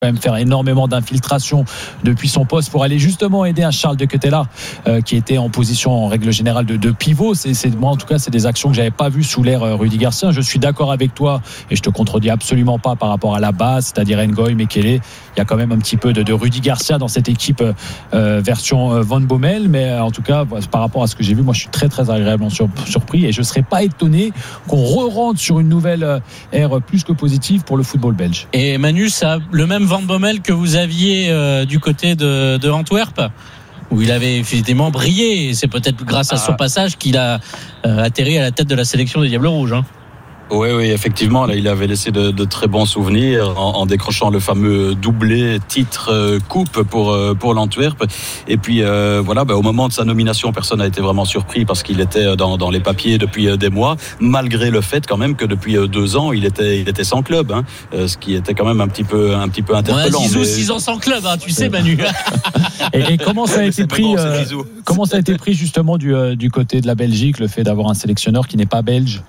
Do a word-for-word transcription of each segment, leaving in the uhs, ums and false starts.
quand même faire énormément d'infiltration depuis son poste pour aller justement aider un Charles de Ketelaere euh, qui était en position en règle générale de, de pivot. C'est, c'est, moi en tout cas c'est des actions que j'avais pas vues sous l'ère euh, Rudy Garcia. Je suis d'accord avec toi et je te contredis absolument pas par rapport à la base, c'est-à-dire Ngoy, Mekele. Il y a quand même un petit peu de, de Rudy Garcia dans cette équipe euh, version euh, Van Bommel, mais euh, en tout cas par rapport à ce que j'ai vu, moi je suis très très agréablement sur, surpris et je serais pas étonné qu'on re-rentre sur une nouvelle euh, ère plus que positive pour le football belge. Et Manu, ça le même Van Bommel que vous aviez euh, du côté de, de Antwerp, où il avait effectivement brillé, et c'est peut-être grâce à son passage qu'il a euh, atterri à la tête de la sélection des Diables Rouges, hein. Oui, oui, effectivement, là, il avait laissé de, de très bons souvenirs en, en décrochant le fameux doublé titre euh, coupe pour euh, pour l'Antwerp. Et puis euh, voilà, bah, au moment de sa nomination, personne n'a été vraiment surpris parce qu'il était dans dans les papiers depuis euh, des mois, malgré le fait quand même que depuis euh, deux ans, il était il était sans club, hein, euh, ce qui était quand même un petit peu un petit peu interpellant. Ouais, Zizou, mais... six ans sans club, hein, tu sais, Manu. et, et comment ça a été pris bon, euh, comment ça a été pris justement du euh, du côté de la Belgique, le fait d'avoir un sélectionneur qui n'est pas belge?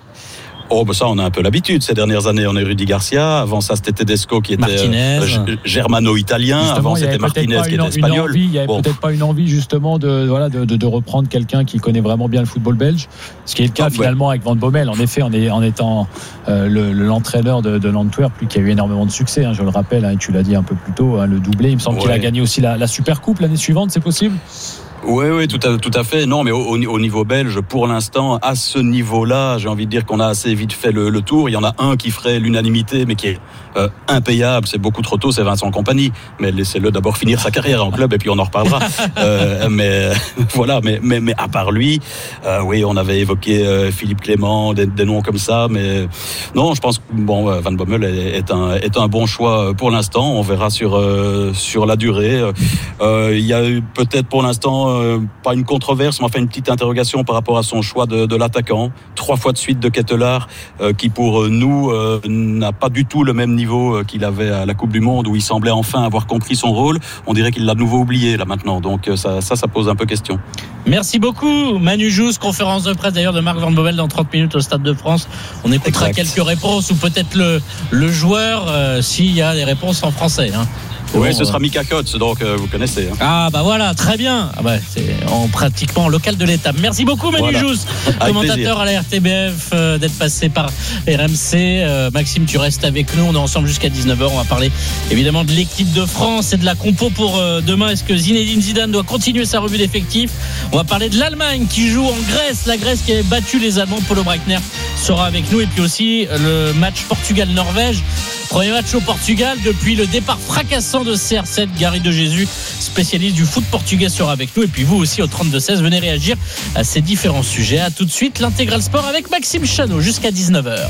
Oh, ben ça, on a un peu l'habitude. Ces dernières années, on a Rudy Garcia. Avant ça, c'était Tedesco qui était euh, germano-italien. Justement, avant, c'était Martinez qui était espagnol. Envie, il n'y avait bon. peut-être pas une envie, justement, de, voilà, de, de, de reprendre quelqu'un qui connaît vraiment bien le football belge. Ce qui est le cas, ah, finalement, ouais. avec Van Bommel. En effet, en, est, en étant euh, le, l'entraîneur de, de l'Antwerp, lui qui a eu énormément de succès, hein, je le rappelle, hein, tu l'as dit un peu plus tôt, hein, le doublé. Il me semble ouais. qu'il a gagné aussi la, la Super Coupe l'année suivante, c'est possible? Oui, oui, tout à, tout à fait. Non, mais au, au niveau belge, pour l'instant, à ce niveau-là, j'ai envie de dire qu'on a assez vite fait le, le tour. Il y en a un qui ferait l'unanimité, mais qui est euh, impayable. C'est beaucoup trop tôt, c'est Vincent Kompany. Mais laissez-le d'abord finir sa carrière en club et puis on en reparlera. euh, mais voilà, mais, mais, mais à part lui, euh, oui, on avait évoqué euh, Philippe Clément, des, des noms comme ça. Mais non, je pense que bon, Van Bommel est, est, un, est un bon choix pour l'instant. On verra sur, euh, sur la durée. Euh, il y a eu peut-être pour l'instant Euh, pas une controverse, mais enfin une petite interrogation par rapport à son choix de, de l'attaquant. Trois fois de suite de Ketelaere, euh, qui pour nous euh, n'a pas du tout le même niveau euh, qu'il avait à la Coupe du Monde, où il semblait enfin avoir compris son rôle. On dirait qu'il l'a de nouveau oublié là maintenant. Donc euh, ça, ça, ça pose un peu question. Merci beaucoup, Manu Jousse. Conférence de presse d'ailleurs de Marc Van Bommel dans trente minutes au Stade de France. On écoutera exact. quelques réponses ou peut-être le, le joueur euh, s'il y a des réponses en français, hein. Oui, bon, ce sera Mika Kotz, donc euh, vous connaissez. Hein. Ah bah voilà, très bien. Ah bah, c'est en pratiquement local de l'État. Merci beaucoup Manu voilà. Jousse, commentateur plaisir. à la R T B F, euh, d'être passé par R M C. Euh, Maxime, tu restes avec nous, on est ensemble jusqu'à dix-neuf heures. On va parler évidemment de l'équipe de France et de la compo pour euh, demain. Est-ce que Zinedine Zidane doit continuer sa revue d'effectifs? On va parler de l'Allemagne qui joue en Grèce, la Grèce qui avait battu les Allemands. Polo Breitner sera avec nous, et puis aussi le match Portugal-Norvège. Premier match au Portugal depuis le départ fracassant de C R sept. Gary de Jésus, spécialiste du foot portugais, sera avec nous. Et puis vous aussi au trente-deux seize, venez réagir à ces différents sujets. A tout de suite, l'intégral sport avec Maxime Chanot jusqu'à dix-neuf heures.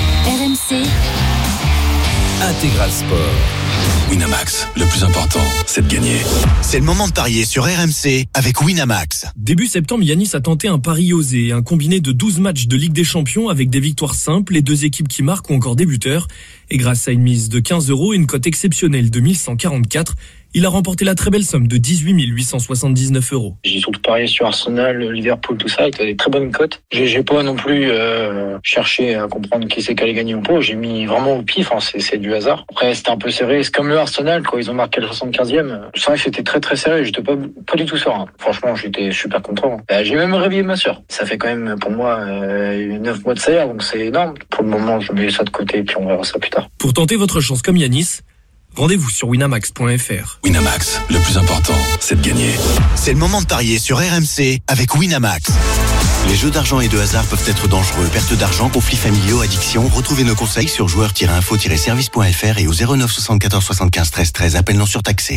R M C Intégral Sport. Winamax, le plus important, c'est de gagner. C'est le moment de parier sur R M C avec Winamax. Début septembre, Yanis a tenté un pari osé, un combiné de douze matchs de Ligue des Champions avec des victoires simples, les deux équipes qui marquent ou encore des buteurs. Et grâce à une mise de quinze euros et une cote exceptionnelle de mille cent quarante-quatre, il a remporté la très belle somme de dix-huit mille huit cent soixante-dix-neuf euros. J'ai surtout parié sur Arsenal, Liverpool, tout ça, avec des très bonnes cotes. J'ai, j'ai pas non plus euh, cherché à comprendre qui c'est qui allait gagner ou pas. J'ai mis vraiment au pif, hein, c'est, c'est du hasard. Après, c'était un peu serré. C'est comme le Arsenal, quand ils ont marqué le soixante-quinzième. C'est vrai que c'était très très serré. J'étais pas, pas du tout serein. Franchement, j'étais super content. Euh, j'ai même réveillé ma sœur. Ça fait quand même pour moi euh, neuf mois de salaire, donc c'est énorme. Pour le moment, je mets ça de côté et puis on verra ça plus tard. Pour tenter votre chance comme Yanis, rendez-vous sur winamax point f r. Winamax, le plus important, c'est de gagner. C'est le moment de parier sur R M C avec Winamax. Les jeux d'argent et de hasard peuvent être dangereux. Perte d'argent, conflits familiaux, addiction. Retrouvez nos conseils sur joueurs tiret info tiret service point f r et au zéro neuf soixante-quatorze soixante-quinze treize treize. Appel non surtaxé.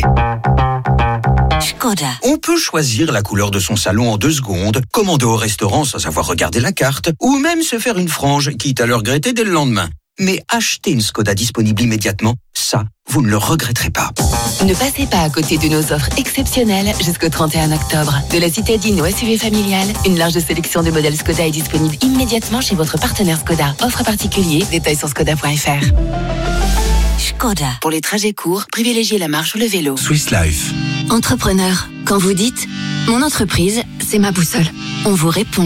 Skoda. On peut choisir la couleur de son salon en deux secondes, commander au restaurant sans avoir regardé la carte, ou même se faire une frange, quitte à le regretter dès le lendemain. Mais acheter une Skoda disponible immédiatement, ça, vous ne le regretterez pas. Ne passez pas à côté de nos offres exceptionnelles jusqu'au trente et un octobre. De la citadine au S U V familial, une large sélection de modèles Skoda est disponible immédiatement chez votre partenaire Skoda. Offre particulier, détails sur skoda point f r. Skoda. Pour les trajets courts, privilégiez la marche ou le vélo. Swiss Life. Entrepreneur, quand vous dites « Mon entreprise, c'est ma boussole », on vous répond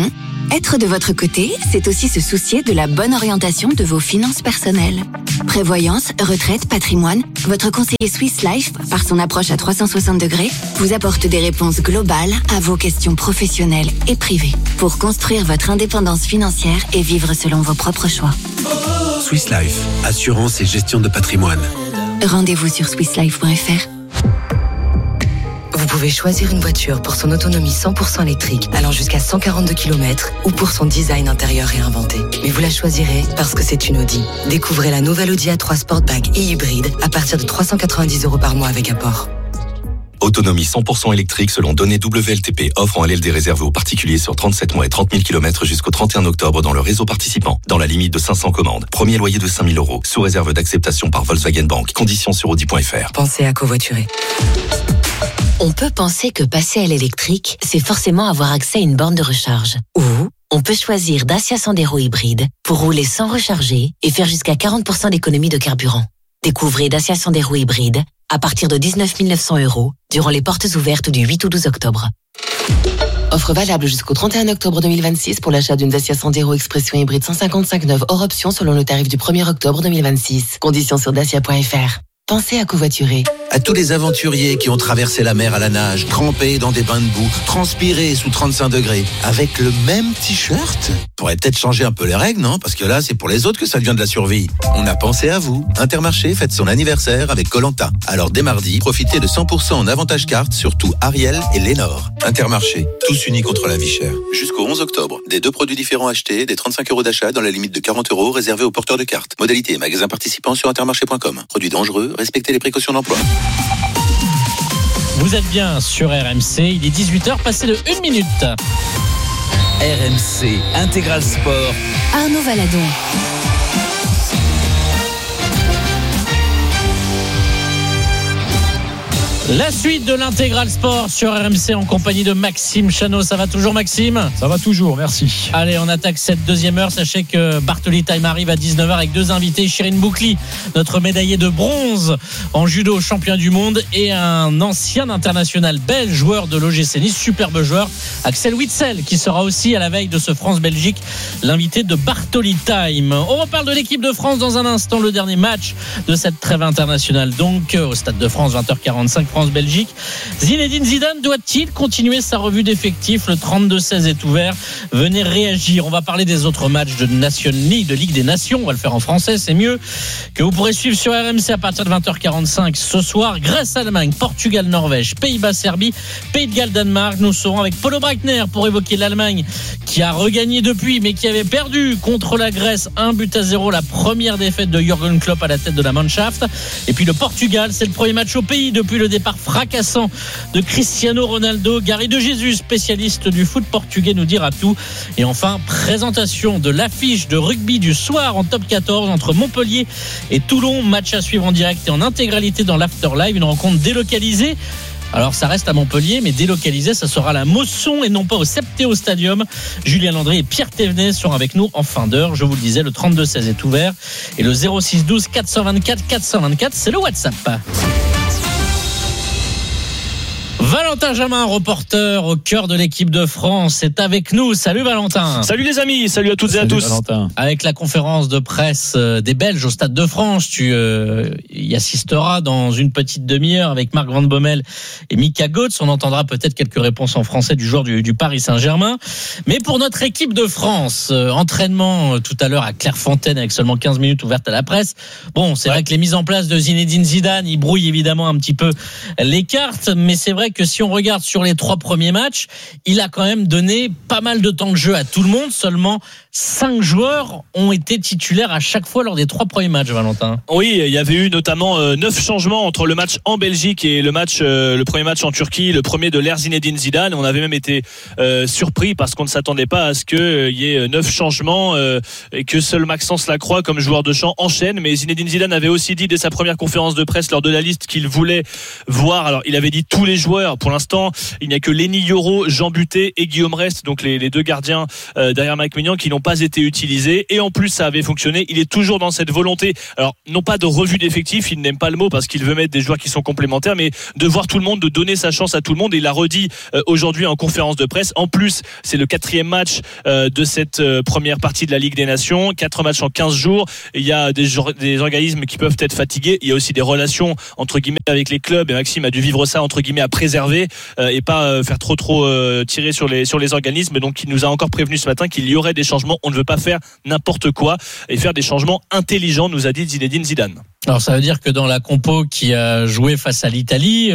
Être de votre côté, c'est aussi se soucier de la bonne orientation de vos finances personnelles. Prévoyance, retraite, patrimoine, votre conseiller Swiss Life, par son approche à trois cent soixante degrés, vous apporte des réponses globales à vos questions professionnelles et privées pour construire votre indépendance financière et vivre selon vos propres choix. Swiss Life, assurance et gestion de patrimoine. Rendez-vous sur swiss life point f r. Vous pouvez choisir une voiture pour son autonomie cent pour cent électrique allant jusqu'à cent quarante-deux kilomètres ou pour son design intérieur réinventé. Mais vous la choisirez parce que c'est une Audi. Découvrez la nouvelle Audi A trois Sportback et hybride à partir de trois cent quatre-vingt-dix euros par mois avec apport. Autonomie cent pour cent électrique selon données W L T P. Offre en L L D réservée aux particuliers sur trente-sept mois et trente mille kilomètres jusqu'au trente et un octobre dans le réseau participant. Dans la limite de cinq cents commandes. Premier loyer de cinq mille euros. Sous réserve d'acceptation par Volkswagen Bank. Conditions sur audi point f r. Pensez à covoiturer. On peut penser que passer à l'électrique, c'est forcément avoir accès à une borne de recharge. Ou on peut choisir Dacia Sandero hybride pour rouler sans recharger et faire jusqu'à quarante pour cent d'économie de carburant. Découvrez Dacia Sandero hybride à partir de dix-neuf mille neuf cents euros durant les portes ouvertes du huit au douze octobre. Offre valable jusqu'au trente et un octobre deux mille vingt-six pour l'achat d'une Dacia Sandero Expression hybride cent cinquante-cinq neuve hors option selon le tarif du premier octobre deux mille vingt-six. Conditions sur dacia point f r. Pensez à covoiturer. À tous les aventuriers qui ont traversé la mer à la nage, trempés dans des bains de boue, transpirés sous trente-cinq degrés, avec le même t-shirt. Faudrait peut-être changer un peu les règles, non? Parce que là, c'est pour les autres que ça devient de la survie. On a pensé à vous. Intermarché fête son anniversaire avec Koh-Lanta. Alors dès mardi, profitez de cent pour cent en avantage carte sur tout Ariel et Lénore. Intermarché, tous unis contre la vie chère. Jusqu'au onze octobre, des deux produits différents achetés, des trente-cinq euros d'achat dans la limite de quarante euros réservés aux porteurs de cartes. Modalité et magasins participants sur intermarché point com. Produits dangereux, respectez les précautions d'emploi. Vous êtes bien sur R M C, il est dix-huit heures passé de une minute. R M C Intégral Sport. Arnaud Valadon. La suite de l'Intégral Sport sur R M C en compagnie de Maxime Chanot. Ça va toujours, Maxime? Ça va toujours, merci. Allez, on attaque cette deuxième heure. Sachez que Bartoli Time arrive à dix-neuf heures avec deux invités. Chirine Boukli, notre médaillé de bronze en judo, champion du monde, et un ancien international belge, joueur de l'O G C Nice, superbe joueur, Axel Witsel, qui sera aussi à la veille de ce France-Belgique, l'invité de Bartoli Time. On reparle de l'équipe de France dans un instant, le dernier match de cette trêve internationale. Donc, au Stade de France, vingt heures quarante-cinq, France-Belgique. Zinedine Zidane doit-il continuer sa revue d'effectifs? Le trente-deux seize est ouvert. Venez réagir. On va parler des autres matchs de Nation League, de Ligue des Nations. On va le faire en français, c'est mieux. Que vous pourrez suivre sur R M C à partir de vingt heures quarante-cinq ce soir. Grèce-Allemagne, Portugal-Norvège, Pays-Bas-Serbie, Pays de Galles-Danemark. Nous serons avec Polo Breitner pour évoquer l'Allemagne qui a regagné depuis, mais qui avait perdu contre la Grèce un but à zéro. La première défaite de Jürgen Klopp à la tête de la Mannschaft. Et puis le Portugal, c'est le premier match au pays depuis le départ fracassant de Cristiano Ronaldo. Gary de Jesus, spécialiste du foot portugais, nous dira tout. Et enfin, présentation de l'affiche de rugby du soir en top quatorze entre Montpellier et Toulon. Match à suivre en direct et en intégralité dans l'After Live. Une rencontre délocalisée. Alors ça reste à Montpellier, mais délocalisé, ça sera à la Mosson et non pas au Septéo Stadium. Julien Landry et Pierre Thévenet sont avec nous en fin d'heure. Je vous le disais, le trente-deux seize est ouvert et le zéro six douze quatre cent vingt-quatre quatre cent vingt-quatre, c'est le WhatsApp. Valentin Jamin, reporter au cœur de l'équipe de France, est avec nous. Salut Valentin. Salut les amis, salut à toutes salut et à tous. Valentin. Avec la conférence de presse des Belges au Stade de France, tu euh, y assisteras dans une petite demi-heure avec Marc Van Bommel et Mika Götze. On entendra peut-être quelques réponses en français du joueur du, du Paris Saint-Germain. Mais pour notre équipe de France, euh, entraînement euh, tout à l'heure à Clairefontaine avec seulement quinze minutes ouvertes à la presse. Bon, c'est ouais. vrai que les mises en place de Zinedine Zidane, ils brouillent évidemment un petit peu les cartes, mais c'est vrai que si on regarde sur les trois premiers matchs, il a quand même donné pas mal de temps de jeu à tout le monde. Seulement cinq joueurs ont été titulaires à chaque fois lors des trois premiers matchs, Valentin. Oui, il y avait eu notamment euh, neuf changements entre le match en Belgique et le match, euh, le premier match en Turquie, le premier de l'ère Zinedine Zidane. On avait même été euh, surpris parce qu'on ne s'attendait pas à ce qu'il euh, y ait neuf changements euh, et que seul Maxence Lacroix, comme joueur de champ, enchaîne. Mais Zinedine Zidane avait aussi dit dès sa première conférence de presse lors de la liste qu'il voulait voir. Alors, il avait dit tous les joueurs. Pour l'instant, il n'y a que Lenny Yoro, Jean Butet et Guillaume Rest, donc les, les deux gardiens euh, derrière Mike Maignan, qui n'ont pas pas été utilisés et en plus ça avait fonctionné. Il est toujours dans cette volonté, alors non pas de revue d'effectifs, il n'aime pas le mot parce qu'il veut mettre des joueurs qui sont complémentaires, mais de voir tout le monde, de donner sa chance à tout le monde. Et il l'a redit euh, aujourd'hui en conférence de presse. En plus, c'est le quatrième match euh, de cette euh, première partie de la Ligue des Nations, quatre matchs en quinze jours. Il y a des, des organismes qui peuvent être fatigués. Il y a aussi des relations entre guillemets avec les clubs et Maxime a dû vivre ça entre guillemets à préserver euh, et pas euh, faire trop trop euh, tirer sur les sur les organismes. Donc il nous a encore prévenu ce matin qu'il y aurait des changements. On ne veut pas faire n'importe quoi et faire des changements intelligents, nous a dit Zinedine Zidane. Alors ça veut dire que dans la compo qui a joué face à l'Italie,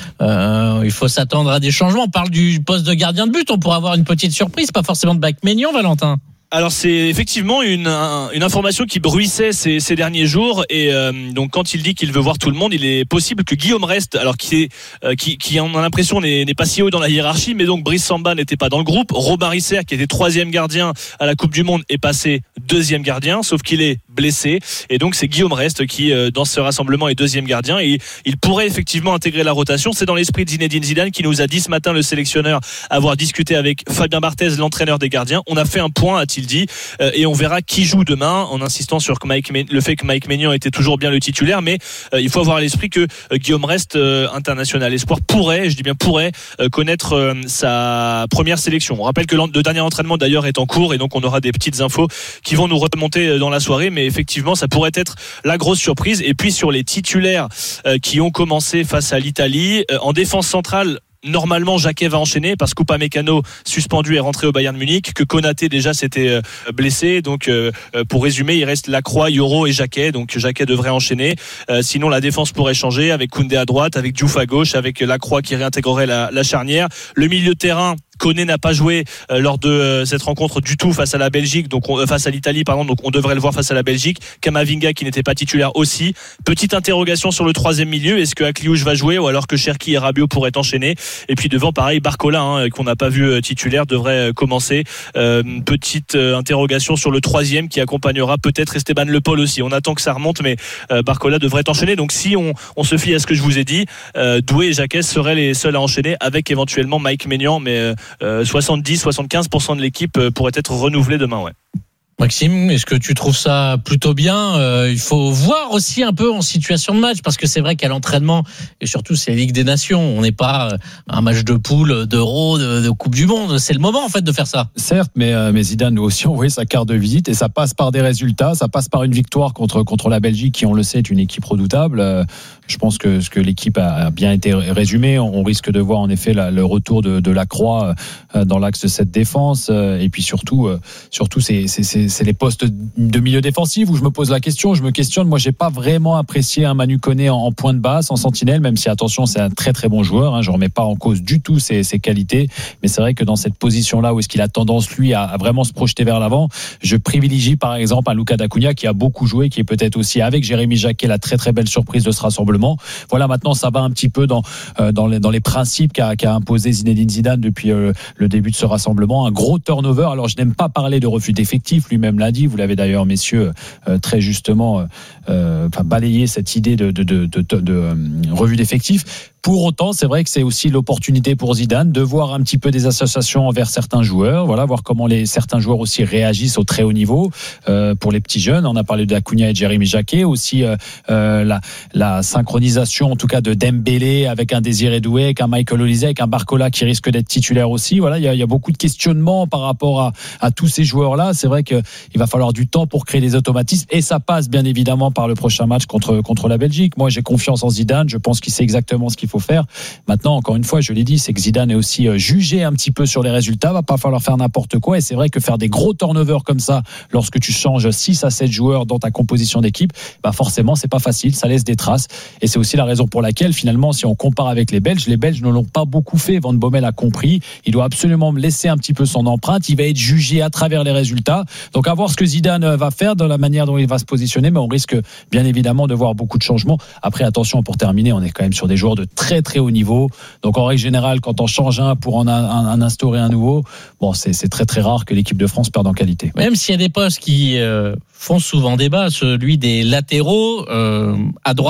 euh, il faut s'attendre à des changements. On parle du poste de gardien de but, on pourrait avoir une petite surprise, pas forcément de Maïk-Maignan, Valentin. Alors c'est effectivement une une information qui bruissait ces, ces derniers jours et euh, donc quand il dit qu'il veut voir tout le monde, il est possible que Guillaume Rest, alors qui est euh, qui qui en a l'impression n'est, n'est pas si haut dans la hiérarchie, mais donc Brice Samba n'était pas dans le groupe. Robin Risser qui était troisième gardien à la Coupe du Monde est passé deuxième gardien, sauf qu'il est blessé et donc c'est Guillaume Rest qui euh, dans ce rassemblement est deuxième gardien et il pourrait effectivement intégrer la rotation. C'est dans l'esprit de Zinedine Zidane qui nous a dit ce matin, le sélectionneur, avoir discuté avec Fabien Barthez, l'entraîneur des gardiens. On a fait un point, a-t-il dit, euh, et on verra qui joue demain, en insistant sur Mike, le fait que Maïk-Maignan était toujours bien le titulaire, mais euh, il faut avoir à l'esprit que euh, Guillaume Rest, euh, international espoir, pourrait, je dis bien pourrait, euh, connaître euh, sa première sélection. On rappelle que le dernier entraînement d'ailleurs est en cours et donc on aura des petites infos qui vont nous remonter dans la soirée, mais effectivement ça pourrait être la grosse surprise. Et puis sur les titulaires euh, qui ont commencé face à l'Italie, euh, en défense centrale, normalement Jacquet va enchaîner parce qu'Upamecano suspendu est rentré au Bayern Munich, que Konaté déjà s'était blessé, donc euh, pour résumer il reste Lacroix, Yoro et Jacquet, donc Jacquet devrait enchaîner. Euh, sinon la défense pourrait changer avec Koundé à droite, avec Diouf à gauche, avec Lacroix qui réintégrerait la, la charnière. Le milieu de terrain, Koné n'a pas joué euh, lors de euh, cette rencontre du tout face à la Belgique, donc on, euh, face à l'Italie pardon, donc on devrait le voir face à la Belgique. Kamavinga qui n'était pas titulaire aussi. Petite interrogation sur le troisième milieu, est-ce que Akliouche va jouer ou alors que Cherki et Rabiot pourraient enchaîner. Et puis devant pareil, Barcola hein, qu'on n'a pas vu euh, titulaire devrait euh, commencer. Euh, petite euh, interrogation sur le troisième qui accompagnera peut-être Esteban Le Paul aussi. On attend que ça remonte, mais euh, Barcola devrait enchaîner. Donc si on, on se fie à ce que je vous ai dit, euh, Doué et Jacquet seraient les seuls à enchaîner avec éventuellement Maïk-Maignan, mais euh, Euh, soixante-dix à soixante-quinze pour cent de l'équipe pourrait être renouvelée demain, ouais. Maxime, est-ce que tu trouves ça plutôt bien? euh, Il faut voir aussi un peu en situation de match, parce que c'est vrai qu'à l'entraînement, et surtout c'est la Ligue des Nations, on n'est pas un match de poule, d'Euro, de, de Coupe du Monde. C'est le moment en fait de faire ça. Certes, mais, euh, mais Zidane nous aussi envoyé sa carte de visite et ça passe par des résultats, ça passe par une victoire contre, contre la Belgique qui, on le sait, est une équipe redoutable. Euh, je pense que ce que l'équipe a bien été résumé. On risque de voir en effet la, le retour de, de Lacroix euh, dans l'axe de cette défense. Euh, et puis surtout, euh, surtout c'est, c'est, c'est, c'est les postes de milieu défensif où je me pose la question, je me questionne. Moi, j'ai pas vraiment apprécié un Manu Koné en, en point de basse, en sentinelle, même si attention, c'est un très très bon joueur. Hein, je remets pas en cause du tout ses, ses qualités, mais c'est vrai que dans cette position-là où est-ce qu'il a tendance lui à, à vraiment se projeter vers l'avant, je privilégie par exemple un Lucas Dacunia qui a beaucoup joué, qui est peut-être aussi avec Jérémy Jacquet la très très belle surprise de ce rassemblement. Voilà, maintenant ça va un petit peu dans euh, dans les dans les principes qu'a, qu'a imposé Zinedine Zidane depuis euh, le début de ce rassemblement. Un gros turnover. Alors je n'aime pas parler de refus d'effectifs, lui-même l'a dit. Vous l'avez d'ailleurs, messieurs, euh, très justement, euh, enfin balayé cette idée de de de, de, de, de euh, revue d'effectifs. Pour autant, c'est vrai que c'est aussi l'opportunité pour Zidane de voir un petit peu des associations envers certains joueurs, voilà, voir comment les certains joueurs aussi réagissent au très haut niveau. Euh, pour les petits jeunes, on a parlé de Acuna et de Jérémy Jacquet, aussi euh, euh, la, la synchronisation en tout cas de Dembélé avec un Désiré Doué, avec un Michael Olise, avec un Barcola qui risque d'être titulaire aussi. Voilà, il y a, il y a beaucoup de questionnements par rapport à, à tous ces joueurs-là. C'est vrai qu'il va falloir du temps pour créer des automatismes et ça passe bien évidemment par le prochain match contre contre la Belgique. Moi, j'ai confiance en Zidane. Je pense qu'il sait exactement ce qu'il faut faire. Maintenant, encore une fois, je l'ai dit, c'est que Zidane est aussi jugé un petit peu sur les résultats. Va pas falloir faire n'importe quoi. Et c'est vrai que faire des gros turnovers comme ça, lorsque tu changes six à sept joueurs dans ta composition d'équipe, bah forcément, c'est pas facile. Ça laisse des traces. Et c'est aussi la raison pour laquelle, finalement, si on compare avec les Belges, les Belges ne l'ont pas beaucoup fait. Van Bommel a compris. Il doit absolument laisser un petit peu son empreinte. Il va être jugé à travers les résultats. Donc, à voir ce que Zidane va faire, dans la manière dont il va se positionner. Mais on risque, bien évidemment, de voir beaucoup de changements. Après, attention, pour terminer, on est quand même sur des joueurs de très, très haut niveau. Donc en règle générale, quand on change un pour en, en, en instaurer un nouveau, bon, c'est, c'est très très rare que l'équipe de France perde en qualité. Même s'il y a des postes qui euh, font souvent débat, celui des latéraux euh, à droite,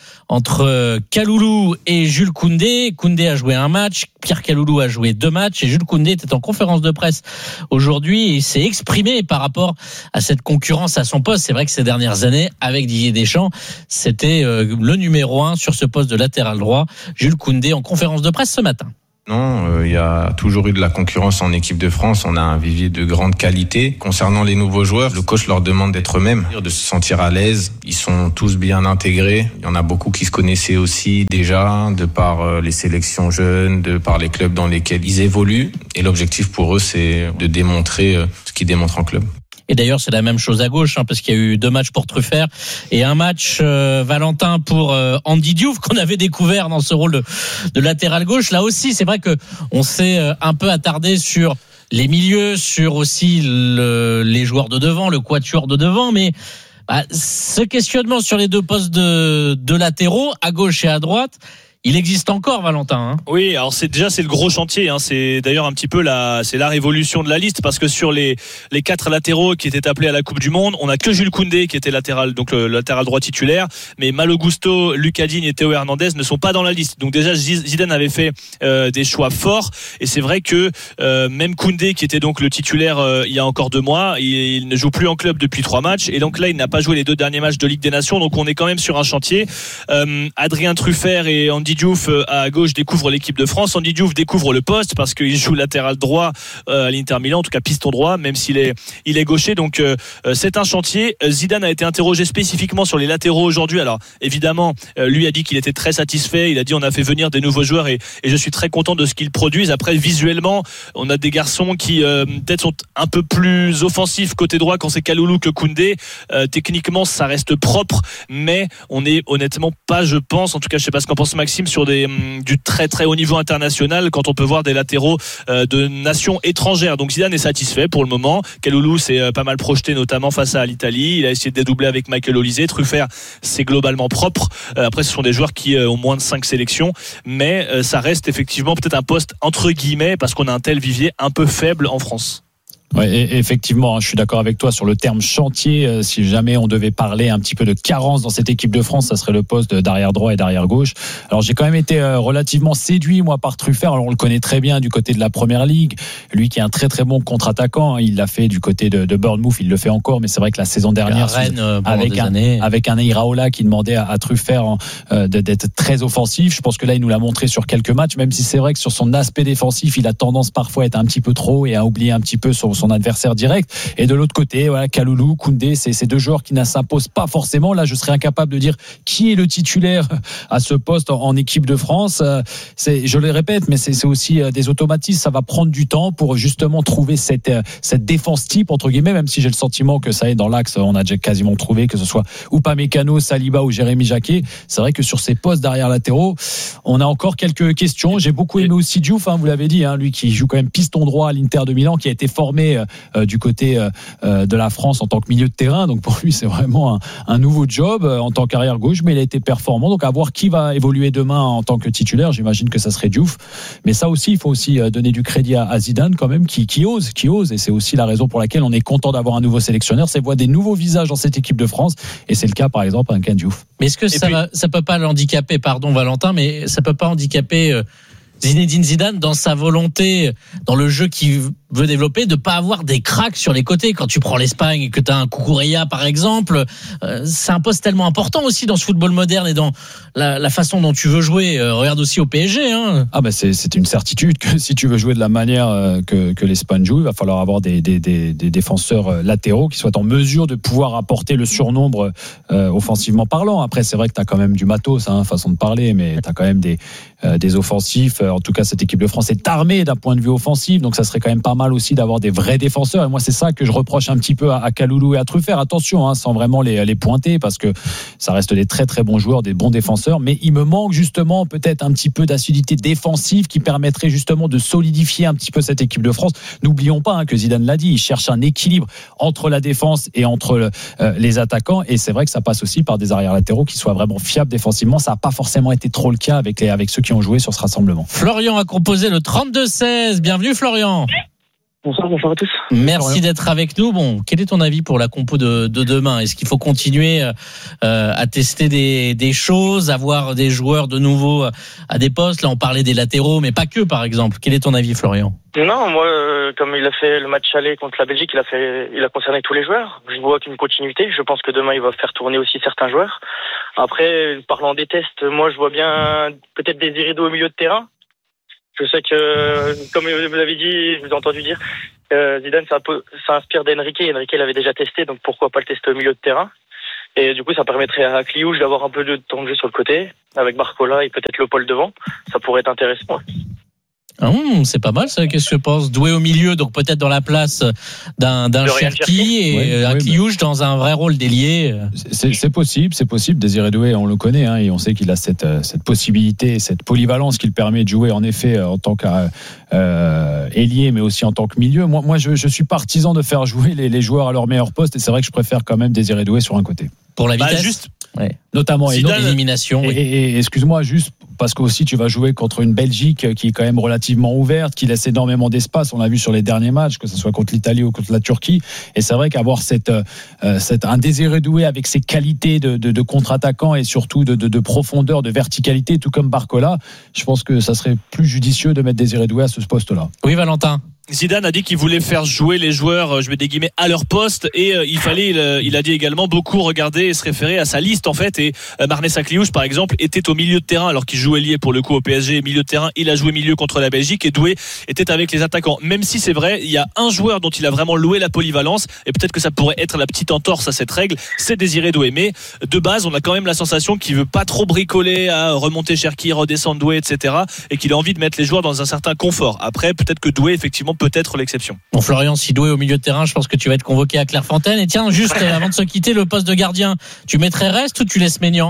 entre Kaloulou et Jules Koundé. Koundé a joué un match, Pierre Kaloulou a joué deux matchs et Jules Koundé était en conférence de presse aujourd'hui et s'est exprimé par rapport à cette concurrence à son poste. C'est vrai que ces dernières années, avec Didier Deschamps, c'était le numéro un sur ce poste de latéral droit. Jules Koundé en conférence de presse ce matin. Non, il euh, y a toujours eu de la concurrence en équipe de France. On a un vivier de grande qualité. Concernant les nouveaux joueurs, le coach leur demande d'être eux-mêmes, de se sentir à l'aise. Ils sont tous bien intégrés. Il y en a beaucoup qui se connaissaient aussi déjà, de par euh, les sélections jeunes, de par les clubs dans lesquels ils évoluent. Et l'objectif pour eux, c'est de démontrer euh, ce qu'ils démontrent en club. Et d'ailleurs, c'est la même chose à gauche, hein, parce qu'il y a eu deux matchs pour Truffert et un match, euh, Valentin, pour euh, Andy Diouf, qu'on avait découvert dans ce rôle de, de latéral gauche. Là aussi, c'est vrai que on s'est euh, un peu attardé sur les milieux, sur aussi le, les joueurs de devant, le quatuor de devant, mais bah, ce questionnement sur les deux postes de, de latéraux, à gauche et à droite, il existe encore, Valentin. Hein. Oui, alors c'est déjà c'est le gros chantier. Hein. C'est d'ailleurs un petit peu la c'est la révolution de la liste parce que sur les les quatre latéraux qui étaient appelés à la Coupe du Monde, on a que Jules Koundé qui était latéral donc le latéral droit titulaire, mais Malo Gusto, Lucas Digne et Théo Hernandez ne sont pas dans la liste. Donc déjà Zidane avait fait euh, des choix forts et c'est vrai que euh, même Koundé qui était donc le titulaire euh, il y a encore deux mois, il, il ne joue plus en club depuis trois matchs et donc là il n'a pas joué les deux derniers matchs de Ligue des Nations. Donc on est quand même sur un chantier. Euh, Adrien Truffert et Andy Diouf à gauche découvre l'équipe de France. Andy Diouf découvre le poste parce qu'il joue latéral droit à l'Inter Milan, en tout cas piston droit, même s'il est il est gaucher. Donc euh, c'est un chantier. Zidane a été interrogé spécifiquement sur les latéraux aujourd'hui. Alors évidemment, lui a dit qu'il était très satisfait. Il a dit on a fait venir des nouveaux joueurs et, et je suis très content de ce qu'ils produisent. Après visuellement, on a des garçons qui euh, peut-être sont un peu plus offensifs côté droit quand c'est Kaloulou que Koundé. Euh, techniquement, ça reste propre, mais on est honnêtement pas, je pense, en tout cas je sais pas ce qu'en pense Maxime, sur des du très très haut niveau international quand on peut voir des latéraux euh, de nations étrangères. Donc Zidane est satisfait pour le moment. Kaloulou s'est euh, pas mal projeté notamment face à l'Italie. Il a essayé de dédoubler avec Michael Olise. Truffert, c'est globalement propre. Euh, après ce sont des joueurs qui euh, ont moins de cinq sélections, mais euh, ça reste effectivement peut-être un poste entre guillemets parce qu'on a un tel vivier un peu faible en France. Ouais, effectivement, je suis d'accord avec toi sur le terme chantier. Si jamais on devait parler un petit peu de carence dans cette équipe de France, ça serait le poste d'arrière droit et d'arrière gauche. Alors j'ai quand même été relativement séduit moi par Truffert. Alors on le connaît très bien du côté de la Première Ligue. Lui qui est un très très bon contre-attaquant, il l'a fait du côté de, de Bournemouth, il le fait encore. Mais c'est vrai que la saison dernière, Rennes, avec un années. avec un Iraola qui demandait à, à Truffert en, euh, d'être très offensif. Je pense que là il nous l'a montré sur quelques matchs. Même si c'est vrai que sur son aspect défensif, il a tendance parfois à être un petit peu trop et à oublier un petit peu son son adversaire direct. Et de l'autre côté, voilà, Kaloulou, Koundé, c'est ces deux joueurs qui ne s'imposent pas forcément. Là, je serais incapable de dire qui est le titulaire à ce poste en, en équipe de France. C'est, je le répète, mais c'est, c'est aussi des automatismes. Ça va prendre du temps pour justement trouver cette, cette défense type, entre guillemets, même si j'ai le sentiment que ça est dans l'axe, on a déjà quasiment trouvé, que ce soit Upamecano, Saliba ou Jérémy Jacquet. C'est vrai que sur ces postes d'arrière latéraux, on a encore quelques questions. J'ai beaucoup aimé aussi Diouf, hein, vous l'avez dit, hein, lui qui joue quand même piston droit à l'Inter de Milan, qui a été formé Euh, du côté euh, de la France en tant que milieu de terrain. Donc pour lui, c'est vraiment un, un nouveau job euh, en tant qu'arrière gauche, mais il a été performant. Donc à voir qui va évoluer demain en tant que titulaire. J'imagine que ça serait Diouf. Mais ça aussi, il faut aussi donner du crédit à, à Zidane quand même, qui, qui ose, qui ose. Et c'est aussi la raison pour laquelle on est content d'avoir un nouveau sélectionneur. C'est voir des nouveaux visages dans cette équipe de France. Et c'est le cas, par exemple, avec un Diouf. Mais est-ce que ça, puis... va, ça peut pas l'handicaper, pardon Valentin, mais ça peut pas handicaper euh, Zinedine Zidane dans sa volonté, dans le jeu qu'il veut développer, de pas avoir des cracks sur les côtés. Quand tu prends l'Espagne et que tu as un Cucurella par exemple, euh, c'est un poste tellement important aussi dans ce football moderne et dans la, la façon dont tu veux jouer. Euh, regarde aussi au P S G. Hein. Ah bah c'est, c'est une certitude que si tu veux jouer de la manière que, que l'Espagne joue, il va falloir avoir des, des, des, des défenseurs latéraux qui soient en mesure de pouvoir apporter le surnombre euh, offensivement parlant. Après c'est vrai que tu as quand même du matos, hein, façon de parler, mais tu as quand même des, euh, des offensifs. En tout cas cette équipe de France est armée d'un point de vue offensif, donc ça serait quand même pas mal aussi d'avoir des vrais défenseurs. Et moi c'est ça que je reproche un petit peu à, à Kaloulou et à Truffert. Attention, hein, sans vraiment les, les pointer, parce que ça reste des très très bons joueurs, des bons défenseurs, mais il me manque justement peut-être un petit peu d'acidité défensive qui permettrait justement de solidifier un petit peu cette équipe de France. N'oublions pas hein, que Zidane l'a dit, il cherche un équilibre entre la défense et entre le, euh, les attaquants, et c'est vrai que ça passe aussi par des arrières latéraux qui soient vraiment fiables défensivement. Ça n'a pas forcément été trop le cas avec, les, avec ceux qui ont joué sur ce rassemblement. Florian a composé le trente-deux seize. Bienvenue Florian. Bonsoir, bonsoir à tous. Merci d'être avec nous. Bon, quel est ton avis pour la compo de, de demain ? Est-ce qu'il faut continuer euh, à tester des, des choses, avoir des joueurs de nouveau à des postes ? Là, on parlait des latéraux, mais pas que, par exemple. Quel est ton avis, Florian ? Non, moi, euh, comme il a fait le match aller contre la Belgique, il a fait, il a concerné tous les joueurs. Je vois qu'une continuité. Je pense que demain, il va faire tourner aussi certains joueurs. Après, parlant des tests, moi, je vois bien peut-être Désiré Doué au milieu de terrain. Je sais que, comme vous l'avez dit, je vous ai entendu dire, euh, Zidane, ça, ça inspire d'Enrique. Enrique l'avait déjà testé, donc pourquoi pas le tester au milieu de terrain. Et du coup, ça permettrait à Kliouche d'avoir un peu de temps de jeu sur le côté, avec Barcola et peut-être Le Paul devant. Ça pourrait être intéressant. Hum, c'est pas mal ça, qu'est-ce que je pense. Doué au milieu, donc peut-être dans la place d'un, d'un Cherki et oui, un oui, Kliouche bah... dans un vrai rôle d'ailier. C'est, c'est possible, c'est possible. Désiré Doué, on le connaît, hein, et on sait qu'il a cette, cette possibilité, cette polyvalence qui le permet de jouer en effet en tant qu'ailier, euh, mais aussi en tant que milieu. Moi, moi je, je suis partisan de faire jouer les, les joueurs à leur meilleur poste, et c'est vrai que je préfère quand même Désiré Doué sur un côté. Pour la vitesse, bah, juste, ouais. Notamment et l'élimination. Et, oui. et, et excuse-moi, juste parce que aussi tu vas jouer contre une Belgique qui est quand même relativement ouverte, qui laisse énormément d'espace. On l'a vu sur les derniers matchs, que ce soit contre l'Italie ou contre la Turquie. Et c'est vrai qu'avoir cette, euh, cette un Désiré Doué avec ses qualités de, de, de contre-attaquant et surtout de, de, de profondeur, de verticalité, tout comme Barcola, je pense que ça serait plus judicieux de mettre Désiré Doué à ce poste-là. Oui, Valentin. Zidane a dit qu'il voulait faire jouer les joueurs, je mets des guillemets, à leur poste, et euh, il fallait, il, il a dit également beaucoup regarder et se référer à sa liste en fait. Et euh, Marnessa Kliouche par exemple était au milieu de terrain alors qu'il jouait lié pour le coup au P S G, milieu de terrain. Il a joué milieu contre la Belgique et Doué était avec les attaquants. Même si c'est vrai, il y a un joueur dont il a vraiment loué la polyvalence, et peut-être que ça pourrait être la petite entorse à cette règle, c'est Désiré Doué. Mais de base, on a quand même la sensation qu'il veut pas trop bricoler à remonter Cherki, redescendre Doué, et cetera, et qu'il a envie de mettre les joueurs dans un certain confort. Après, peut-être que Doué effectivement peut être l'exception. Bon, Florian, si Doué au milieu de terrain, je pense que tu vas être convoqué à Clairefontaine. Et tiens, juste avant de se quitter, le poste de gardien, tu mettrais Rest ou tu laisses Maignan ?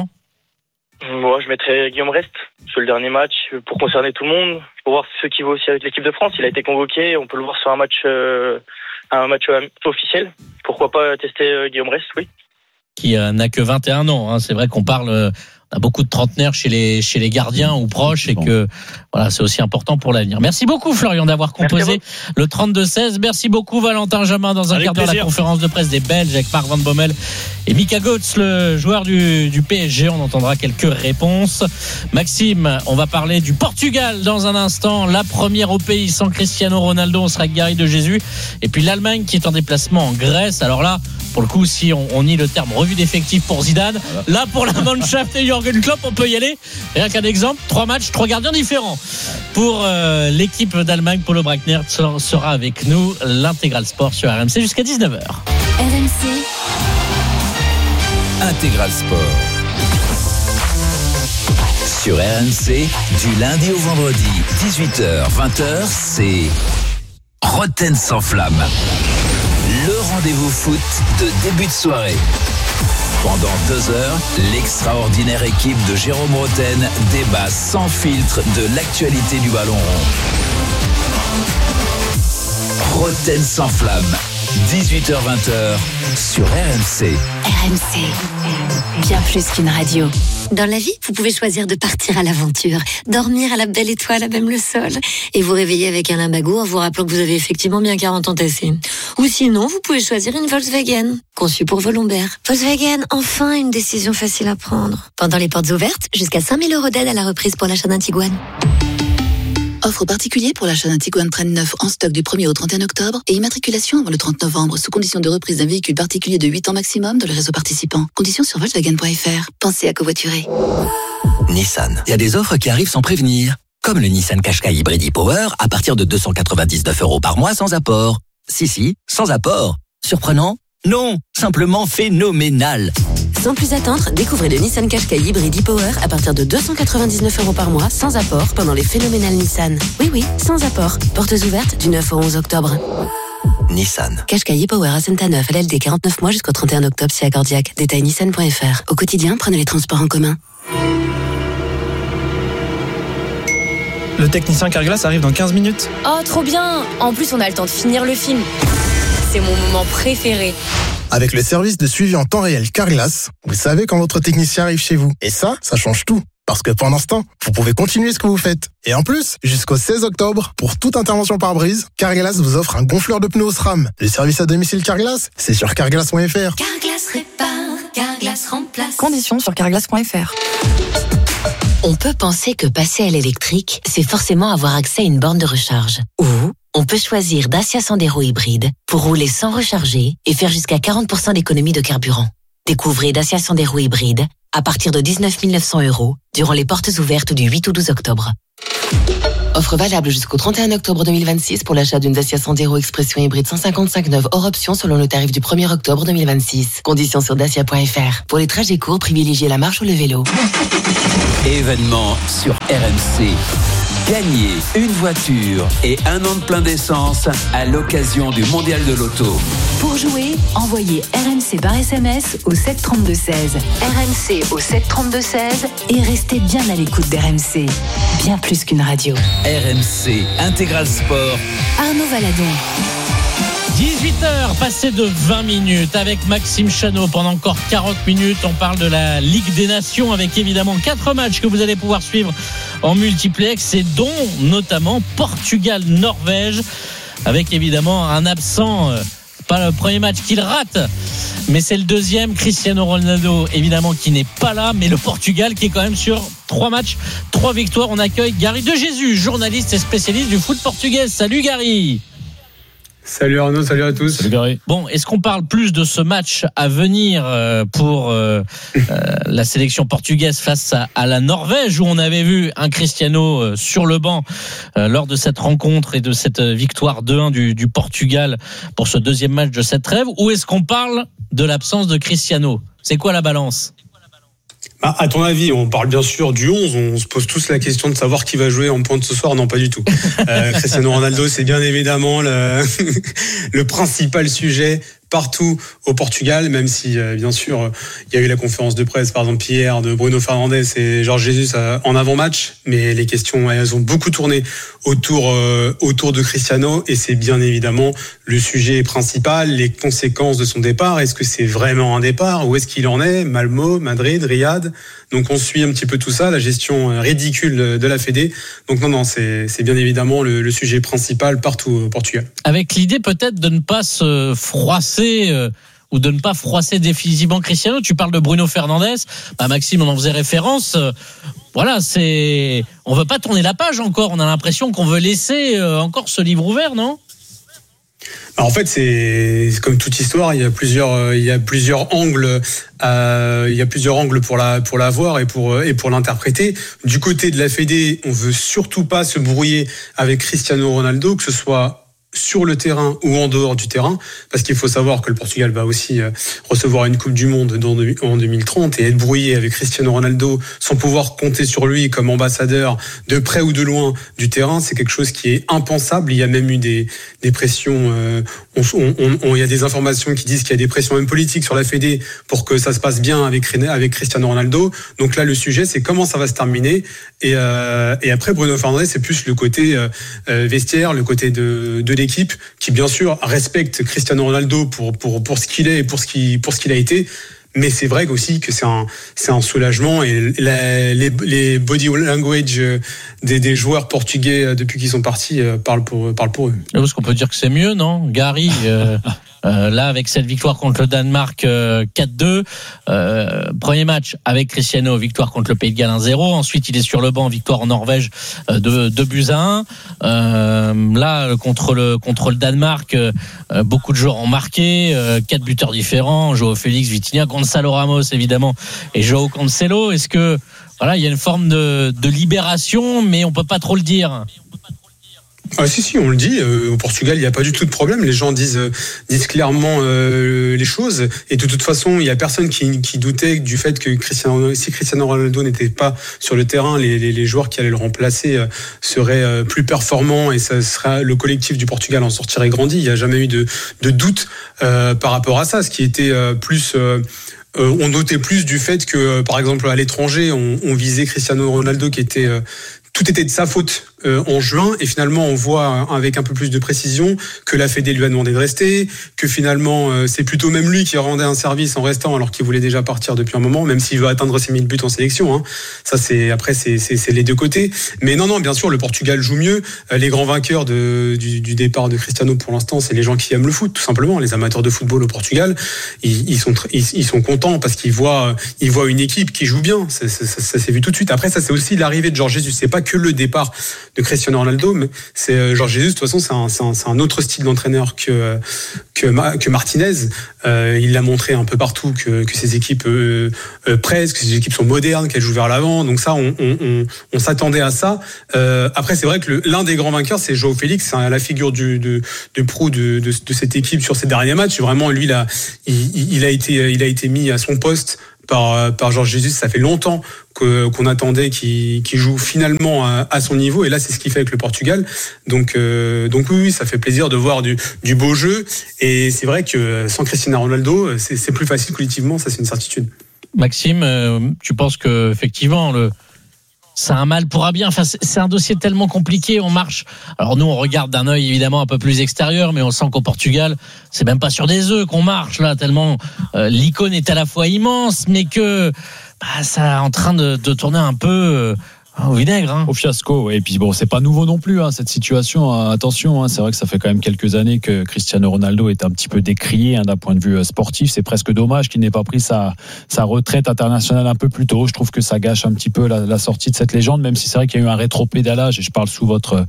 Moi, je mettrais Guillaume Rest sur le dernier match pour concerner tout le monde, pour voir ce qui va aussi avec l'équipe de France. Il a été convoqué, on peut le voir sur un match, euh, un match euh, officiel. Pourquoi pas tester euh, Guillaume Rest, oui. Qui euh, n'a que vingt et un ans. Hein. C'est vrai qu'on parle. Euh, On a beaucoup de trentenaires chez les chez les gardiens ou proches, et que voilà, c'est aussi important pour l'avenir. Merci beaucoup Florian d'avoir composé le trente-deux seize. Merci beaucoup Valentin Jamin. Dans un avec quart d'heure plaisir. La conférence de presse des Belges avec Marc Van Bommel et Mika Götze, le joueur du, du P S G. On entendra quelques réponses. Maxime, on va parler du Portugal dans un instant. La première au pays sans Cristiano Ronaldo, on sera avec Gary de Jésus. Et puis l'Allemagne qui est en déplacement en Grèce. Alors là, pour le coup, si on, on nie le terme revue d'effectifs pour Zidane, voilà. Là pour la Mannschaft et Jürgen Klopp, on peut y aller. Rien qu'un exemple, trois matchs, trois gardiens différents. Pour euh, l'équipe d'Allemagne, Polo Brackner sera avec nous. L'Intégral Sport sur R M C jusqu'à dix-neuf heures. R M C Intégral Sport sur R M C, du lundi au vendredi, dix-huit heures vingt heures, c'est Roten sans flamme. Le rendez-vous foot de début de soirée. Pendant deux heures, l'extraordinaire équipe de Jérôme Roten débat sans filtre de l'actualité du ballon rond. Roten sans flamme, dix-huit heures vingt sur R M C. R M C, bien plus qu'une radio. Dans la vie, vous pouvez choisir de partir à l'aventure, dormir à la belle étoile, à même le sol, et vous réveiller avec un limbago en vous rappelant que vous avez effectivement bien quarante ans tassés. Ou sinon, vous pouvez choisir une Volkswagen, conçue pour vos lombaires. Volkswagen, enfin une décision facile à prendre. Pendant les portes ouvertes, jusqu'à cinq mille euros d'aide à la reprise pour l'achat d'un Tiguan. Offre particulière pour l'achat d'un Tiguan Train neuf en stock du premier au trente et un octobre et immatriculation avant le trente novembre sous condition de reprise d'un véhicule particulier de huit ans maximum dans le réseau participant. Conditions sur Volkswagen point F R. Pensez à covoiturer. Nissan. Il y a des offres qui arrivent sans prévenir. Comme le Nissan Qashqai Hybrid e-Power à partir de deux cent quatre-vingt-dix-neuf euros par mois sans apport. Si, si, sans apport. Surprenant ? Non, simplement phénoménal. Sans plus attendre, découvrez le Nissan Qashqai Hybrid e-Power à partir de deux cent quatre-vingt-dix-neuf euros par mois sans apport pendant les phénoménales Nissan. Oui, oui, sans apport. Portes ouvertes du neuf au onze octobre. Nissan. Qashqai e-Power à Saint-Aneuf, L L D quarante-neuf mois jusqu'au trente et un octobre, si accordiaque. Détail nissan point F R. Au quotidien, prenez les transports en commun. Le technicien Carglass arrive dans quinze minutes. Oh, trop bien! En plus, on a le temps de finir le film. C'est mon moment préféré. Avec le service de suivi en temps réel Carglass, vous savez quand votre technicien arrive chez vous. Et ça, ça change tout. Parce que pendant ce temps, vous pouvez continuer ce que vous faites. Et en plus, jusqu'au seize octobre, pour toute intervention pare-brise, Carglass vous offre un gonfleur de pneus SRAM. Le service à domicile Carglass, c'est sur carglass point f r. Carglass répare, Carglass remplace. Conditions sur carglass point f r. On peut penser que passer à l'électrique, c'est forcément avoir accès à une borne de recharge. Ou on peut choisir Dacia Sandero hybride pour rouler sans recharger et faire jusqu'à quarante pour cent d'économie de carburant. Découvrez Dacia Sandero hybride à partir de dix-neuf mille neuf cents euros durant les portes ouvertes du huit au douze octobre. Offre valable jusqu'au trente et un octobre deux mille vingt-six pour l'achat d'une Dacia Sandero Expression hybride cent cinquante-cinq neuve hors option selon le tarif du premier octobre deux mille vingt-six. Conditions sur dacia point f r. Pour les trajets courts, privilégiez la marche ou le vélo. Événement sur R M C. Gagnez une voiture et un an de plein d'essence à l'occasion du Mondial de l'Auto. Pour jouer, envoyez R M C par S M S au sept trente-deux seize. R M C au sept trente-deux seize et restez bien à l'écoute d'R M C. Bien plus qu'une radio. R M C Intégral Sport. Arnaud Valadon. dix-huit heures passées de vingt minutes avec Maxime Chanot pendant encore quarante minutes. On parle de la Ligue des Nations avec évidemment quatre matchs que vous allez pouvoir suivre en multiplex et dont notamment Portugal-Norvège avec évidemment un absent. Pas le premier match qu'il rate, mais c'est le deuxième. Cristiano Ronaldo, évidemment, qui n'est pas là, mais le Portugal qui est quand même sur trois matchs, trois victoires. On accueille Gary De Jésus, journaliste et spécialiste du foot portugais. Salut Gary. Salut Arnaud, salut à tous. Salut Gary. Bon, est-ce qu'on parle plus de ce match à venir pour euh, euh, la sélection portugaise face à, à la Norvège, où on avait vu un Cristiano euh, sur le banc euh, lors de cette rencontre et de cette victoire deux un du, du Portugal pour ce deuxième match de cette trêve, ou est-ce qu'on parle de l'absence de Cristiano ? C'est quoi la balance ? Bah, à ton avis, on parle bien sûr du onze, on se pose tous la question de savoir qui va jouer en pointe ce soir. Non, pas du tout. Euh, Cristiano Ronaldo, c'est bien évidemment le, le principal sujet partout au Portugal, même si euh, bien sûr il y a eu la conférence de presse par exemple hier de Bruno Fernandes et Jorge Jesus euh, en avant-match, mais les questions elles ont beaucoup tourné autour euh, autour de Cristiano et c'est bien évidemment le sujet principal, les conséquences de son départ. Est-ce que c'est vraiment un départ? Où est-ce qu'il en est? Malmo, Madrid, Riyad. Donc on suit un petit peu tout ça, la gestion ridicule de la Fédé. Donc non, non, c'est, c'est bien évidemment le, le sujet principal partout au Portugal. Avec l'idée peut-être de ne pas se froisser euh, ou de ne pas froisser définitivement Cristiano. Tu parles de Bruno Fernandes. Bah Maxime, on en faisait référence. Euh, voilà, c'est, on veut pas tourner la page encore. On a l'impression qu'on veut laisser euh, encore ce livre ouvert, non? En fait, c'est comme toute histoire, il y a plusieurs, il y a plusieurs angles, euh, il y a plusieurs angles pour la, pour la voir et pour, et pour l'interpréter. Du côté de la Fédé, on veut surtout pas se brouiller avec Cristiano Ronaldo, que ce soit sur le terrain ou en dehors du terrain, parce qu'il faut savoir que le Portugal va aussi recevoir une Coupe du Monde en deux mille trente et être brouillé avec Cristiano Ronaldo sans pouvoir compter sur lui comme ambassadeur de près ou de loin du terrain, c'est quelque chose qui est impensable. Il y a même eu des, des pressions, euh, on, on, on, il y a des informations qui disent qu'il y a des pressions même politiques sur la Fédé pour que ça se passe bien avec, avec Cristiano Ronaldo. Donc là, le sujet, c'est comment ça va se terminer. Et, euh, et après, Bruno Fernandes, c'est plus le côté euh, vestiaire, le côté de, de l'équipe qui bien sûr respecte Cristiano Ronaldo pour pour pour ce qu'il est et pour ce qu'il pour ce qu'il a été, mais c'est vrai aussi que c'est un c'est un soulagement et la, les les body language des des joueurs portugais depuis qu'ils sont partis parlent pour parlent pour eux. Parce qu'on peut dire que c'est mieux, non, Gary? euh... Euh, là, avec cette victoire contre le Danemark euh, quatre deux, euh, premier match avec Cristiano, victoire contre le Pays de Galles un zéro. Ensuite, il est sur le banc, victoire en Norvège euh, de deux buts à un. Euh, là, contre le contre le Danemark, euh, beaucoup de joueurs ont marqué, euh, quatre buteurs différents, Joao Félix, Vitinha, Gonçalo Ramos évidemment et Joao Cancelo. Est-ce que voilà, il y a une forme de, de libération, mais on peut pas trop le dire? Ah si si, on le dit. Euh, au Portugal, il n'y a pas du tout de problème. Les gens disent euh, disent clairement euh, les choses. Et de toute façon, il y a personne qui, qui doutait du fait que Cristiano, si Cristiano Ronaldo n'était pas sur le terrain, les, les, les joueurs qui allaient le remplacer euh, seraient euh, plus performants et ça sera le collectif du Portugal en sortirait grandi. Il n'y a jamais eu de, de doute euh, par rapport à ça. Ce qui était euh, plus euh, Euh, on notait plus du fait que, euh, par exemple, à l'étranger, on, on visait Cristiano Ronaldo qui était... Euh, tout était de sa faute euh, en juin, et finalement on voit avec un peu plus de précision que la Fédé lui a demandé de rester, que finalement euh, c'est plutôt même lui qui rendait un service en restant alors qu'il voulait déjà partir depuis un moment, même s'il veut atteindre ses mille buts en sélection. Hein. Ça c'est après c'est, c'est, c'est les deux côtés. Mais non non, bien sûr le Portugal joue mieux. Euh, les grands vainqueurs de, du, du départ de Cristiano pour l'instant, c'est les gens qui aiment le foot, tout simplement. Les amateurs de football au Portugal, ils, ils sont ils, ils sont contents parce qu'ils voient ils voient une équipe qui joue bien. Ça, ça, ça, ça s'est vu tout de suite. Après ça c'est aussi l'arrivée de Jorge Jesus. C'est pas que le départ de Cristiano Ronaldo, mais c'est Jorge Jesus. De toute façon c'est un, c'est un, c'est un autre style d'entraîneur que que, que Martinez. Euh, il l'a montré un peu partout que, que ces équipes euh, euh, pressent, que ces équipes sont modernes, qu'elles jouent vers l'avant. Donc ça, on, on, on, on s'attendait à ça. Euh, après, c'est vrai que le, l'un des grands vainqueurs, c'est João Félix, c'est la figure du, de, de proue de, de, de cette équipe sur ces derniers matchs. Vraiment, lui, là, il, il a été, il a été mis à son poste par, par Jorge Jesus. Ça fait longtemps que, qu'on attendait qu'il, qu'il joue finalement à, à son niveau. Et là, c'est ce qu'il fait avec le Portugal. Donc, euh, donc oui, oui, ça fait plaisir de voir du, du beau jeu. Et c'est vrai que sans Cristiano Ronaldo, c'est, c'est plus facile collectivement. Ça, c'est une certitude. Maxime, euh, tu penses que effectivement le c'est un mal pour un bien. Enfin, c'est, c'est un dossier tellement compliqué. On marche. Alors nous, on regarde d'un œil évidemment un peu plus extérieur, mais on sent qu'au Portugal, c'est même pas sur des œufs qu'on marche là. Tellement euh, l'icône est à la fois immense, mais que bah, ça est en train de, de tourner un peu euh, au vinaigre. Hein. Au fiasco. Et puis bon, c'est pas nouveau non plus hein, cette situation. Attention, hein, c'est vrai que ça fait quand même quelques années que Cristiano Ronaldo est un petit peu décrié hein, d'un point de vue sportif. C'est presque dommage qu'il n'ait pas pris sa sa retraite internationale un peu plus tôt. Je trouve que ça gâche un petit peu la, la sortie de cette légende, même si c'est vrai qu'il y a eu un rétropédalage. Et je parle sous votre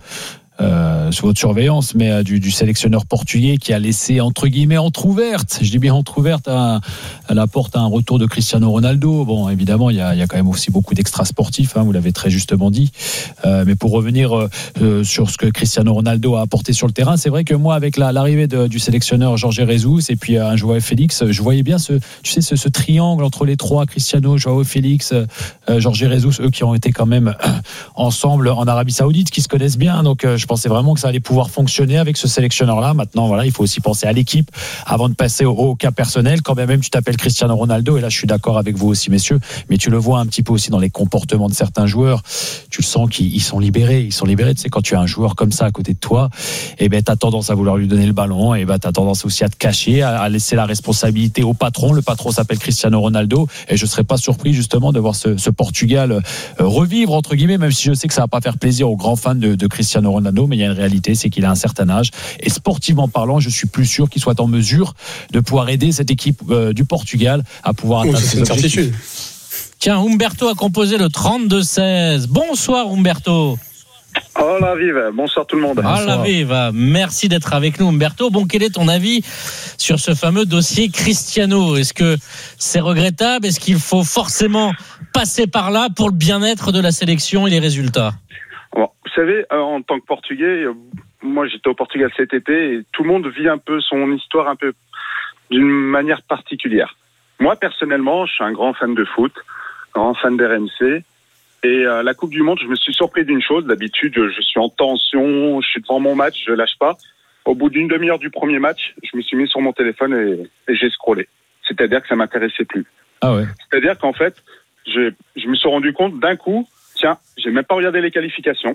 Euh, sous votre surveillance, mais euh, du, du sélectionneur portugais qui a laissé entre guillemets entrouverte, je dis bien entrouverte à, à la porte à un retour de Cristiano Ronaldo. Bon, évidemment, il y a, il y a quand même aussi beaucoup d'extra sportifs, hein, vous l'avez très justement dit. Euh, mais pour revenir euh, sur ce que Cristiano Ronaldo a apporté sur le terrain, c'est vrai que moi, avec la, l'arrivée de, du sélectionneur Jorge Jesus et puis un João Félix, je voyais bien ce, tu sais, ce, ce triangle entre les trois, Cristiano, João Félix, euh, Jorge Jesus, eux qui ont été quand même ensemble en Arabie Saoudite, qui se connaissent bien. Donc, euh, je Je pensais vraiment que ça allait pouvoir fonctionner avec ce sélectionneur-là. Maintenant, voilà, il faut aussi penser à l'équipe avant de passer au, au cas personnel. Quand même, tu t'appelles Cristiano Ronaldo, et là, je suis d'accord avec vous aussi, messieurs, mais tu le vois un petit peu aussi dans les comportements de certains joueurs. Tu le sens qu'ils ils sont libérés. Ils sont libérés. Tu sais, quand tu as un joueur comme ça à côté de toi, eh ben, t'as tendance à vouloir lui donner le ballon, et ben, t'as tendance aussi à te cacher, à, à laisser la responsabilité au patron. Le patron s'appelle Cristiano Ronaldo, et je serais pas surpris, justement, de voir ce, ce Portugal euh, revivre, entre guillemets, même si je sais que ça va pas faire plaisir aux grands fans de, de Cristiano Ronaldo. Mais il y a une réalité, c'est qu'il a un certain âge, et sportivement parlant, je suis plus sûr qu'il soit en mesure de pouvoir aider cette équipe euh, du Portugal à pouvoir atteindre ses objectifs. Tiens, Humberto a composé le trente-deux seize. Bonsoir Humberto. Hola viva, bonsoir tout le monde. Hola viva, merci d'être avec nous Humberto. Bon, quel est ton avis sur ce fameux dossier Cristiano ? Est-ce que c'est regrettable ? Est-ce qu'il faut forcément passer par là pour le bien-être de la sélection et les résultats ? Bon, vous savez, en tant que Portugais, moi j'étais au Portugal cet été et tout le monde vit un peu son histoire un peu d'une manière particulière. Moi personnellement, je suis un grand fan de foot, grand fan d'R M C, et euh, la Coupe du Monde, je me suis surpris d'une chose. D'habitude, je suis en tension, je suis devant mon match, je lâche pas. Au bout d'une demi-heure du premier match, je me suis mis sur mon téléphone et, et j'ai scrollé. C'est-à-dire que ça m'intéressait plus. Ah ouais. C'est-à-dire qu'en fait, je, je me suis rendu compte d'un coup. Tiens, j'ai même pas regardé les qualifications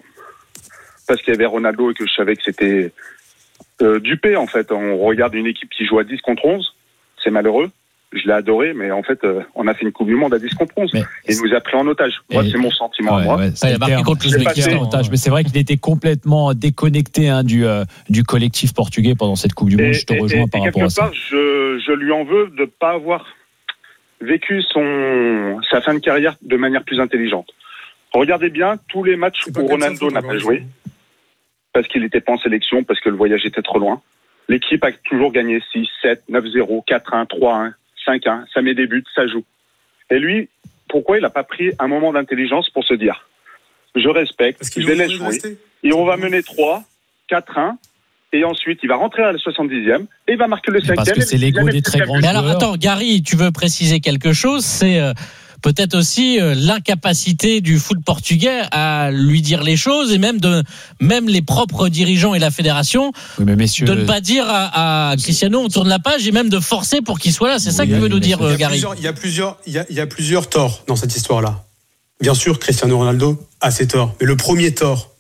parce qu'il y avait Ronaldo et que je savais que c'était euh, dupé en fait. On regarde une équipe qui joue à dix contre onze, c'est malheureux. Je l'ai adoré, mais en fait, euh, on a fait une Coupe du Monde à dix contre onze. Mais il nous a pris en otage. Moi, et... c'est mon sentiment. Ouais, moi. Ouais, ça a marqué contre l'Ouzbékistan en otage, mais c'est vrai qu'il était complètement déconnecté hein, du euh, du collectif portugais pendant cette Coupe du Monde. Et, je te rejoins et, par et rapport à ça. Quelque part, je, je lui en veux de pas avoir vécu son sa fin de carrière de manière plus intelligente. Regardez bien tous les matchs où Ronaldo n'a pas joué parce qu'il n'était pas en sélection, parce que le voyage était trop loin. L'équipe a toujours gagné six, sept, neuf zéro, quatre un, trois un, cinq un. Ça met des buts, ça joue. Et lui, pourquoi il n'a pas pris un moment d'intelligence pour se dire je respecte, je les laisse jouer, et on va mener trois, quatre un, et ensuite il va rentrer à la soixante-dixième et il va marquer le cinquième. Parce que c'est l'ego des très grands joueurs. Mais alors attends, Gary, tu veux préciser quelque chose ? C'est euh, peut-être aussi euh, l'incapacité du foot portugais à lui dire les choses, et même de même les propres dirigeants et la fédération oui, mais messieurs, de ne pas dire à, à Cristiano on tourne la page, et même de forcer pour qu'il soit là. C'est oui, ça que veut nous dire euh, Gary. Il y a plusieurs, il y a, il y a plusieurs torts dans cette histoire-là. Bien sûr, Cristiano Ronaldo a ses torts, mais le premier tort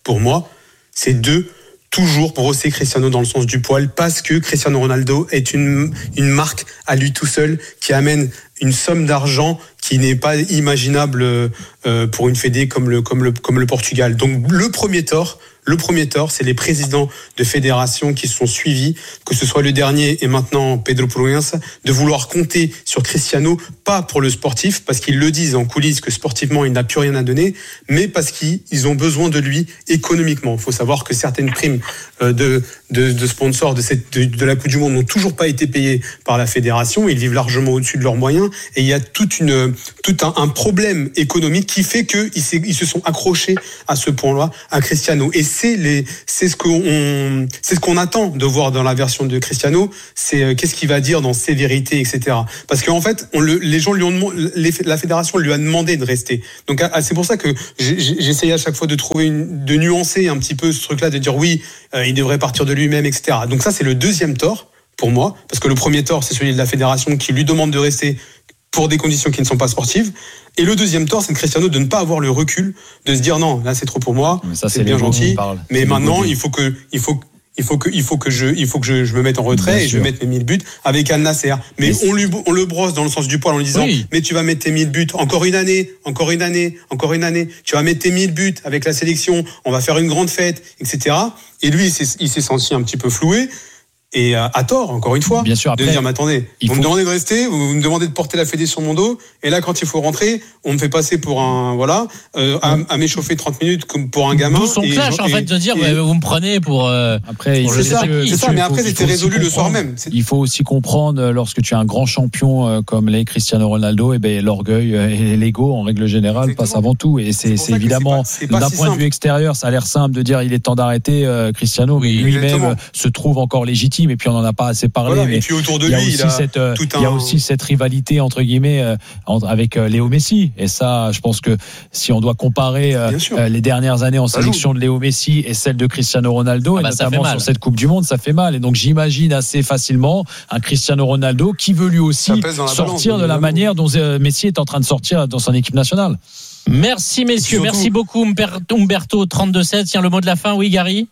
pour moi, c'est de toujours brosser Cristiano dans le sens du poil, parce que Cristiano Ronaldo est une, une marque à lui tout seul qui amène une somme d'argent qui n'est pas imaginable euh, pour une fédé comme le, comme, le, comme le Portugal. Donc le premier tort, le premier tort, c'est les présidents de fédérations qui se sont suivis, que ce soit le dernier et maintenant Pedro Proença, de vouloir compter sur Cristiano, pas pour le sportif, parce qu'ils le disent en coulisses que sportivement il n'a plus rien à donner, mais parce qu'ils ont besoin de lui économiquement. Il faut savoir que certaines primes de, de, de sponsors de, cette, de, de la Coupe du Monde n'ont toujours pas été payées par la fédération. Ils vivent largement au-dessus de leurs moyens, et il y a toute une, tout un, un problème économique qui fait qu'ils ils se sont accrochés à ce point-là, à Cristiano. Et c'est les, c'est ce qu'on, c'est ce qu'on attend de voir dans la version de Cristiano. C'est euh, qu'est-ce qu'il va dire dans ses vérités, et cetera. Parce qu'en fait, on le, les gens lui ont demandé, les, la fédération lui a demandé de rester. Donc à, c'est pour ça que j'essaye à chaque fois de trouver une, de nuancer un petit peu ce truc-là, de dire oui, euh, il devrait partir de lui-même, et cetera. Donc ça, c'est le deuxième tort pour moi, parce que le premier tort, c'est celui de la fédération qui lui demande de rester pour des conditions qui ne sont pas sportives. Et le deuxième tort, c'est de Cristiano de ne pas avoir le recul, de se dire non, là c'est trop pour moi, ça, c'est, c'est bien gentil, mais c'est maintenant il faut que, il faut, il faut que, il faut que je, il faut que je, je me mette en retrait bien et sûr. Je mette mes mille buts avec Al Nasser. Mais, mais on lui, on le brosse dans le sens du poil en lui disant, oui. mais tu vas mettre tes mille buts encore une année, encore une année, encore une année. Tu vas mettre tes mille buts avec la sélection. On va faire une grande fête, et cetera. Et lui, il s'est, il s'est senti un petit peu floué. Et à, à tort, encore une fois, bien sûr, après, de dire, mais attendez, vous faut... me demandez de rester, vous me demandez de porter la fédé sur mon dos, et là, quand il faut rentrer, on me fait passer pour un, voilà, euh, à, à m'échauffer trente minutes comme pour un gamin. D'où son clash, en fait, de dire, et... vous me prenez pour, euh, après, pour c'est ça, que, c'est ça, mais après, c'était résolu le soir même. C'est... Il faut aussi comprendre, lorsque tu es un grand champion, comme l'est Cristiano Ronaldo, et ben, l'orgueil et l'ego, en règle générale, exactement. Passent avant tout. Et c'est, c'est, c'est évidemment, c'est pas, c'est pas d'un si point simple. De vue extérieur, ça a l'air simple de dire, il est temps d'arrêter, euh, Cristiano, oui, mais lui-même exactement. Se trouve encore légitime, et puis on en a pas assez parlé, voilà, mais et puis autour de il y a lui, aussi il a cette, tout il y a un... aussi cette rivalité entre guillemets euh, entre, avec euh, Léo Messi. Et ça, je pense que si on doit comparer euh, euh, les dernières années en ça sélection joue. De Léo Messi et celle de Cristiano Ronaldo, ah bah, et notamment sur cette Coupe du Monde, ça fait mal. Et donc j'imagine assez facilement un Cristiano Ronaldo qui veut lui aussi sortir balance, de la manière dont euh, Messi est en train de sortir dans son équipe nationale. Merci messieurs, surtout... merci beaucoup Umberto trente-deux sept. Tiens, le mot de la fin, oui Gary.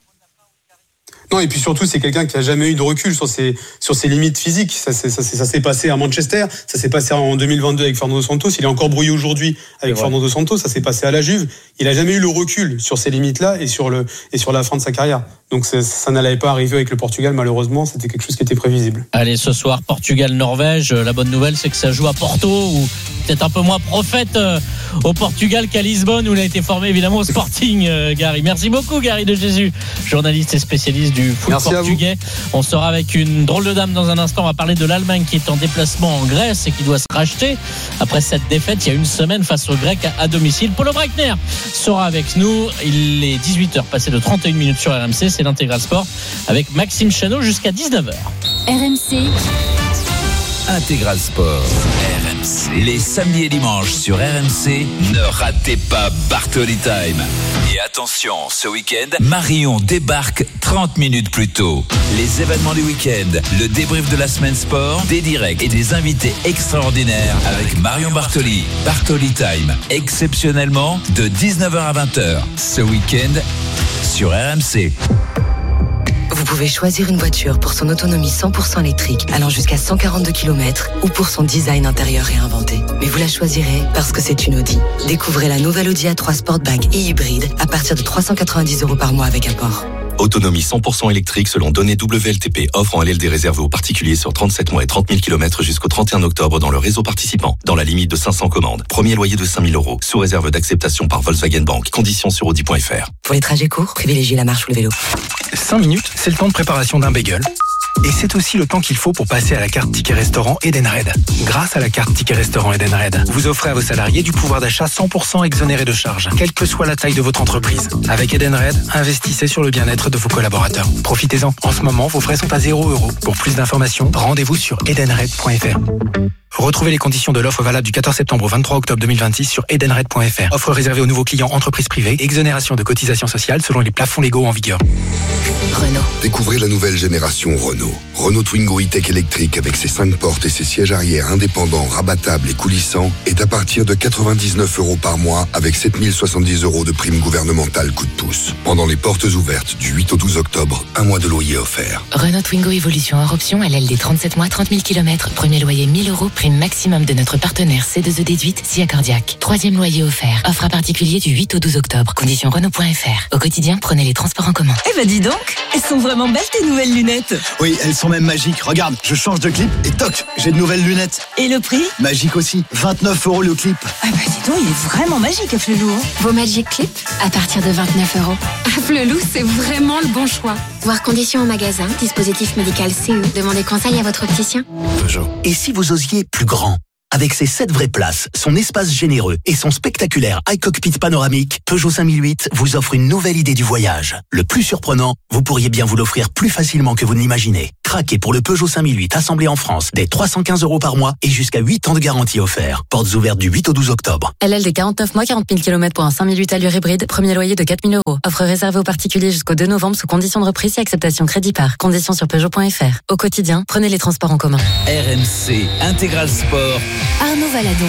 Non, et puis surtout, c'est quelqu'un qui a jamais eu de recul sur ses, sur ses limites physiques. Ça, c'est, ça, c'est, ça s'est passé à Manchester, ça s'est passé en deux mille vingt-deux avec Fernando Santos. Il est encore brouillé aujourd'hui avec Fernando Santos. Ça s'est passé à la Juve. Il a jamais eu le recul sur ces limites-là et sur le, et sur la fin de sa carrière. Donc ça, ça n'allait pas arriver avec le Portugal, malheureusement. C'était quelque chose qui était prévisible. Allez, ce soir, Portugal-Norvège. La bonne nouvelle, c'est que ça joue à Porto, ou peut-être un peu moins prophète euh, au Portugal qu'à Lisbonne, où il a été formé évidemment au Sporting, euh, Gary. Merci beaucoup, Gary de Jésus, journaliste et spécialiste du foot Merci portugais. On sera avec une drôle de dame dans un instant. On va parler de l'Allemagne qui est en déplacement en Grèce et qui doit se racheter après cette défaite il y a une semaine face aux Grecs à, à domicile. Paulo Breitner sera avec nous. Il est dix-huit heures passé de trente et une minutes sur R M C. C'est l'Intégral Sport avec Maxime Chanot jusqu'à dix-neuf heures. R M C Intégral Sport. R M C. Les samedis et dimanches sur R M C, ne ratez pas Bartoli Time. Et attention, ce week-end, Marion débarque trente minutes plus tôt. Les événements du week-end, le débrief de la semaine sport, des directs et des invités extraordinaires avec Marion Bartoli. Bartoli Time, exceptionnellement de dix-neuf heures à vingt heures. Ce week-end sur R M C. Vous pouvez choisir une voiture pour son autonomie cent pour cent électrique allant jusqu'à cent quarante-deux kilomètres ou pour son design intérieur réinventé. Mais vous la choisirez parce que c'est une Audi. Découvrez la nouvelle Audi A trois Sportback et hybride à partir de trois cent quatre-vingt-dix euros par mois avec apport. Autonomie cent pour cent électrique selon données W L T P. Offre en L L D réservée aux particuliers sur trente-sept mois et trente mille kilomètres jusqu'au trente et un octobre dans le réseau participant. Dans la limite de cinq cents commandes. Premier loyer de cinq mille euros. Sous réserve d'acceptation par Volkswagen Bank. Conditions sur audi point f r. Pour les trajets courts, privilégiez la marche ou le vélo. cinq minutes, c'est le temps de préparation d'un bagel. Et c'est aussi le temps qu'il faut pour passer à la carte Ticket Restaurant Edenred. Grâce à la carte Ticket Restaurant Edenred, vous offrez à vos salariés du pouvoir d'achat cent pour cent exonéré de charges, quelle que soit la taille de votre entreprise. Avec Edenred, investissez sur le bien-être de vos collaborateurs. Profitez-en. En ce moment, vos frais sont à zéro euro. Pour plus d'informations, rendez-vous sur edenred point f r. Retrouvez les conditions de l'offre valable du quatorze septembre au vingt-trois octobre deux mille vingt-six sur edenred point f r. Offre réservée aux nouveaux clients entreprises privées. Exonération de cotisations sociales selon les plafonds légaux en vigueur. Renault. Découvrez la nouvelle génération Renault. Renault. Renault Twingo E-Tech électrique avec ses cinq portes et ses sièges arrière indépendants, rabattables et coulissants est à partir de quatre-vingt-dix-neuf euros par mois avec sept mille soixante-dix euros de prime gouvernementale coup de pouce. Pendant les portes ouvertes du huit au douze octobre, un mois de loyer offert. Renault Twingo Evolution hors option, L L D trente-sept mois, trente mille kilomètres. Premier loyer mille euros, prime maximum de notre partenaire C deux E déduite, S I A Cardiaque. Troisième loyer offert. Offre à particulier du huit au douze octobre. Conditions Renault point F R. Au quotidien, prenez les transports en commun. Eh ben dis donc, elles sont vraiment belles tes nouvelles lunettes. Oui, elles sont même magiques. Regarde, je change de clip et toc, j'ai de nouvelles lunettes. Et le prix ? Magique aussi, vingt-neuf euros le clip. Ah bah dis donc, il est vraiment magique, Flelou. Vos Magic Clips à partir de vingt-neuf euros. Flelou, c'est vraiment le bon choix. Voir conditions au magasin, dispositif médical C E. Demandez conseil à votre opticien. Peugeot. Et si vous osiez plus grand ? Avec ses sept vraies places, son espace généreux et son spectaculaire iCockpit panoramique, Peugeot cinq mille huit vous offre une nouvelle idée du voyage. Le plus surprenant, vous pourriez bien vous l'offrir plus facilement que vous ne l'imaginez. Craquez pour le Peugeot cinq mille huit assemblé en France dès trois cent quinze euros par mois et jusqu'à huit ans de garantie offert. Portes ouvertes du huit au douze octobre. L L D quarante-neuf mois, quarante mille kilomètres pour un cinq mille huit allure hybride. Premier loyer de quatre mille euros. Offre réservée aux particuliers jusqu'au deux novembre sous conditions de reprise et acceptation crédit par. Conditions sur Peugeot point F R. Au quotidien, prenez les transports en commun. R M C Intégral Sport. Arnaud Valadon.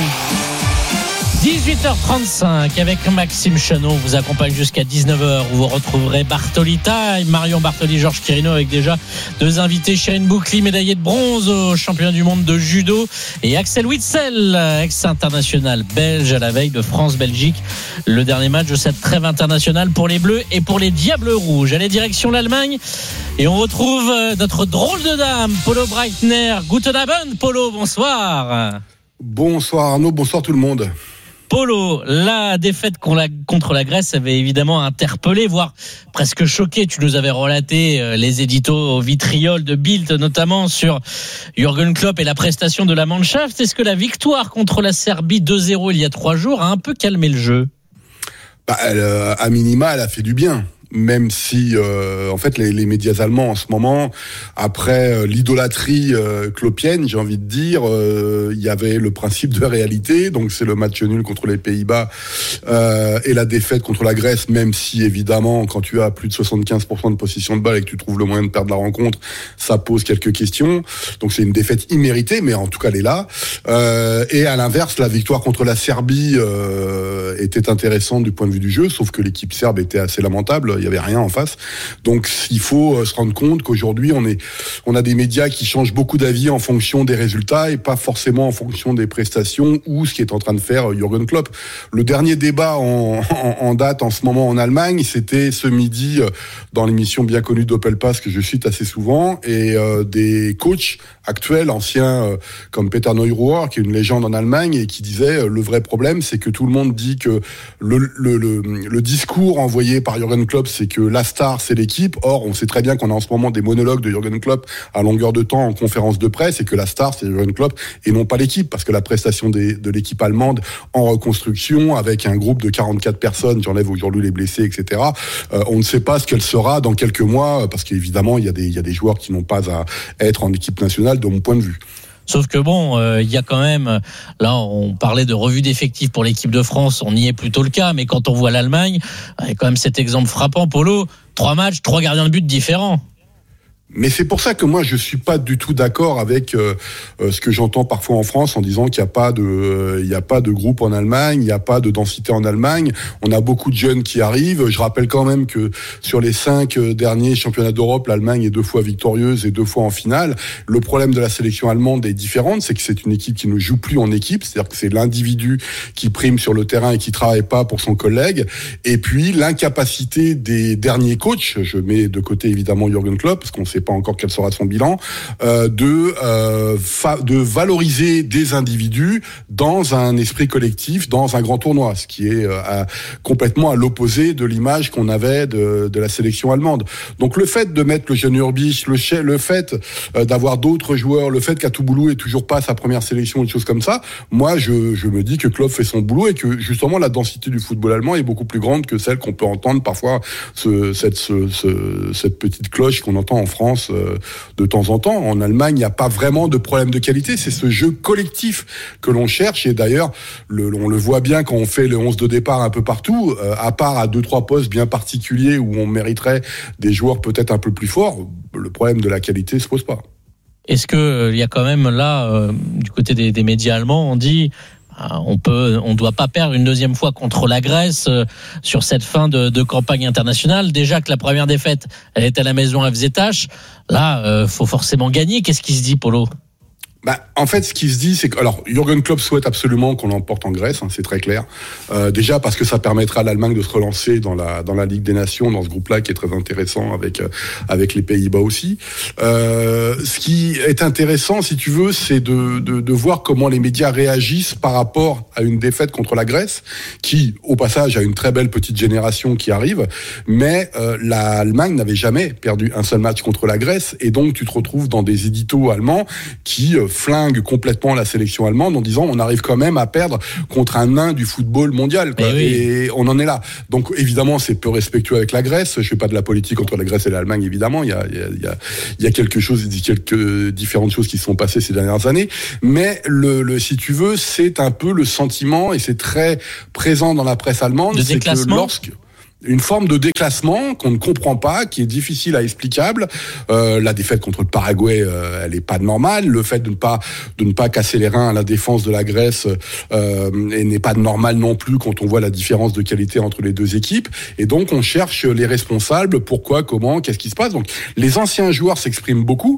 dix-huit heures trente-cinq avec Maxime Chanot, on vous accompagne jusqu'à dix-neuf heures où vous retrouverez Bartoli Time, Marion Bartoli, Georges Quirino avec déjà deux invités, Chérine Boukli, médaillée de bronze au championnat du monde de judo et Axel Witsel, ex-international belge à la veille de France-Belgique, le dernier match de cette trêve internationale pour les Bleus et pour les Diables Rouges. Allez, direction l'Allemagne et on retrouve notre drôle de dame, Polo Breitner. Guten Abend, Polo, bonsoir. Bonsoir Arnaud, bonsoir tout le monde. Polo, la défaite contre la Grèce avait évidemment interpellé, voire presque choqué. Tu nous avais relaté les éditos au vitriol de Bild, notamment sur Jürgen Klopp et la prestation de la Mannschaft. Est-ce que la victoire contre la Serbie deux zéro il y a trois jours a un peu calmé le jeu ? Bah, elle, à minima, elle a fait du bien. Même si, euh, en fait, les, les médias allemands en ce moment, après euh, l'idolâtrie euh, kloppienne, j'ai envie de dire, il euh, y avait le principe de réalité. Donc, c'est le match nul contre les Pays-Bas euh, et la défaite contre la Grèce. Même si, évidemment, quand tu as plus de soixante-quinze pour cent de possession de balle et que tu trouves le moyen de perdre la rencontre, ça pose quelques questions. Donc, c'est une défaite imméritée, mais en tout cas, elle est là. Euh, et à l'inverse, la victoire contre la Serbie euh, était intéressante du point de vue du jeu, sauf que l'équipe serbe était assez lamentable. Il y avait rien en face. Donc, il faut se rendre compte qu'aujourd'hui, on est, on a des médias qui changent beaucoup d'avis en fonction des résultats et pas forcément en fonction des prestations ou ce qui est en train de faire Jürgen Klopp. Le dernier débat en, en, en date en ce moment en Allemagne, c'était ce midi dans l'émission bien connue d'Opelpass que je cite assez souvent et euh, des coachs actuels, anciens euh, comme Peter Neururer, qui est une légende en Allemagne et qui disait euh, le vrai problème, c'est que tout le monde dit que le, le, le, le discours envoyé par Jürgen Klopp, c'est que la star, c'est l'équipe. Or, on sait très bien qu'on a en ce moment des monologues de Jürgen Klopp à longueur de temps en conférence de presse et que la star, c'est Jürgen Klopp et non pas l'équipe, parce que la prestation des, de l'équipe allemande en reconstruction, avec un groupe de quarante-quatre personnes, j'enlève aujourd'hui les blessés, et cetera, euh, on ne sait pas ce qu'elle sera dans quelques mois, parce qu'évidemment, il y a des, il y a des joueurs qui n'ont pas à être en équipe nationale, de mon point de vue. Sauf que bon, il euh, y a quand même, là on parlait de revue d'effectifs pour l'équipe de France, on y est plutôt le cas, mais quand on voit l'Allemagne, il y a quand même cet exemple frappant, Polo, trois matchs, trois gardiens de but différents. Mais c'est pour ça que moi je suis pas du tout d'accord avec euh, euh, ce que j'entends parfois en France en disant qu'il n'y a pas de, euh, il y a pas de groupe en Allemagne, il n'y a pas de densité en Allemagne. On a beaucoup de jeunes qui arrivent. Je rappelle quand même que sur les cinq derniers championnats d'Europe, l'Allemagne est deux fois victorieuse et deux fois en finale. Le problème de la sélection allemande est différent, c'est que c'est une équipe qui ne joue plus en équipe, c'est-à-dire que c'est l'individu qui prime sur le terrain et qui travaille pas pour son collègue. Et puis l'incapacité des derniers coachs, je mets de côté évidemment Jürgen Klopp parce qu'on sait pas encore quel sera son bilan, euh, de euh, fa- de valoriser des individus dans un esprit collectif, dans un grand tournoi, ce qui est euh, à, complètement à l'opposé de l'image qu'on avait de, de la sélection allemande. Donc le fait de mettre le jeune Urbich, le, ch- le fait euh, d'avoir d'autres joueurs, le fait qu'Atoubulu ait toujours pas sa première sélection, des choses comme ça, moi je, je me dis que Klopp fait son boulot et que justement la densité du football allemand est beaucoup plus grande que celle qu'on peut entendre parfois, ce, cette, ce, ce, cette petite cloche qu'on entend en France France euh, de temps en temps. En Allemagne, il n'y a pas vraiment de problème de qualité. C'est ce jeu collectif que l'on cherche. Et d'ailleurs, le, on le voit bien quand on fait le onze de départ un peu partout, euh, à part à deux, trois postes bien particuliers où on mériterait des joueurs peut-être un peu plus forts, le problème de la qualité se pose pas. Est-ce que euh, il y a quand même là, euh, du côté des, des médias allemands, on dit on peut, on doit pas perdre une deuxième fois contre la Grèce euh, sur cette fin de, de campagne internationale. Déjà que la première défaite, elle est à la maison, elle faisait tâche. Là, euh, faut forcément gagner. Qu'est-ce qui se dit, Polo ? Bah, en fait, ce qui se dit, c'est que, alors, Jürgen Klopp souhaite absolument qu'on l'emporte en Grèce, hein, c'est très clair. Euh, déjà parce que ça permettra à l'Allemagne de se relancer dans la dans la Ligue des Nations, dans ce groupe-là qui est très intéressant avec euh, avec les Pays-Bas aussi. Euh, ce qui est intéressant, si tu veux, c'est de, de de voir comment les médias réagissent par rapport à une défaite contre la Grèce, qui, au passage, a une très belle petite génération qui arrive, mais euh, l'Allemagne n'avait jamais perdu un seul match contre la Grèce, et donc tu te retrouves dans des éditos allemands qui euh, flingue complètement la sélection allemande en disant on arrive quand même à perdre contre un nain du football mondial, quoi. Oui. Et on en est là. Donc évidemment c'est peu respectueux avec la Grèce. Je fais pas de la politique entre la Grèce et l'Allemagne, évidemment. Il y a, il y a, il y a, il y a quelque chose, quelques différentes choses qui se sont passées ces dernières années. Mais le, le si tu veux, c'est un peu le sentiment, et c'est très présent dans la presse allemande, de c'est que lorsque une forme de déclassement qu'on ne comprend pas, qui est difficile à explicable. Euh, la défaite contre le Paraguay, euh, elle est pas normale. Le fait de ne pas de ne pas casser les reins à la défense de la Grèce euh, n'est pas normal non plus quand on voit la différence de qualité entre les deux équipes. Et donc on cherche les responsables. Pourquoi, comment, qu'est-ce qui se passe? Donc les anciens joueurs s'expriment beaucoup,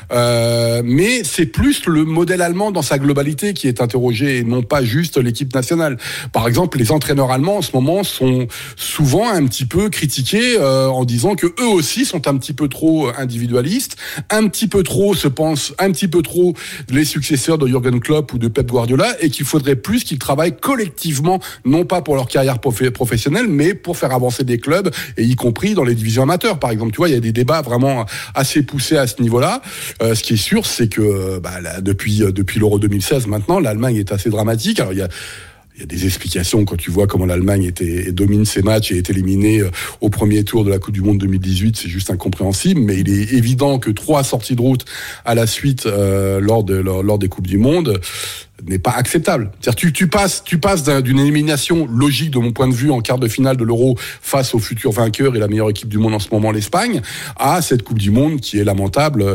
euh, mais c'est plus le modèle allemand dans sa globalité qui est interrogé et non pas juste l'équipe nationale. Par exemple, les entraîneurs allemands en ce moment sont souvent un petit peu critiqués euh, en disant que eux aussi sont un petit peu trop individualistes, un petit peu trop se pensent un petit peu trop les successeurs de Jürgen Klopp ou de Pep Guardiola, et qu'il faudrait plus qu'ils travaillent collectivement, non pas pour leur carrière prof- professionnelle, mais pour faire avancer des clubs, et y compris dans les divisions amateurs, par exemple. Tu vois, il y a des débats vraiment assez poussés à ce niveau-là. Euh, ce qui est sûr, c'est que bah, là, depuis depuis l'Euro deux mille seize, maintenant, l'Allemagne est assez dramatique. Alors il y a Il y a des explications quand tu vois comment l'Allemagne était, domine ses matchs et est éliminée au premier tour de la Coupe du Monde deux mille dix-huit, c'est juste incompréhensible. Mais il est évident que trois sorties de route à la suite euh, lors, de, lors, lors des Coupes du Monde n'est pas acceptable. C'est-à-dire tu, tu passes, tu passes d'une élimination logique de mon point de vue en quart de finale de l'Euro face au futur vainqueur et la meilleure équipe du monde en ce moment, l'Espagne, à cette Coupe du Monde qui est lamentable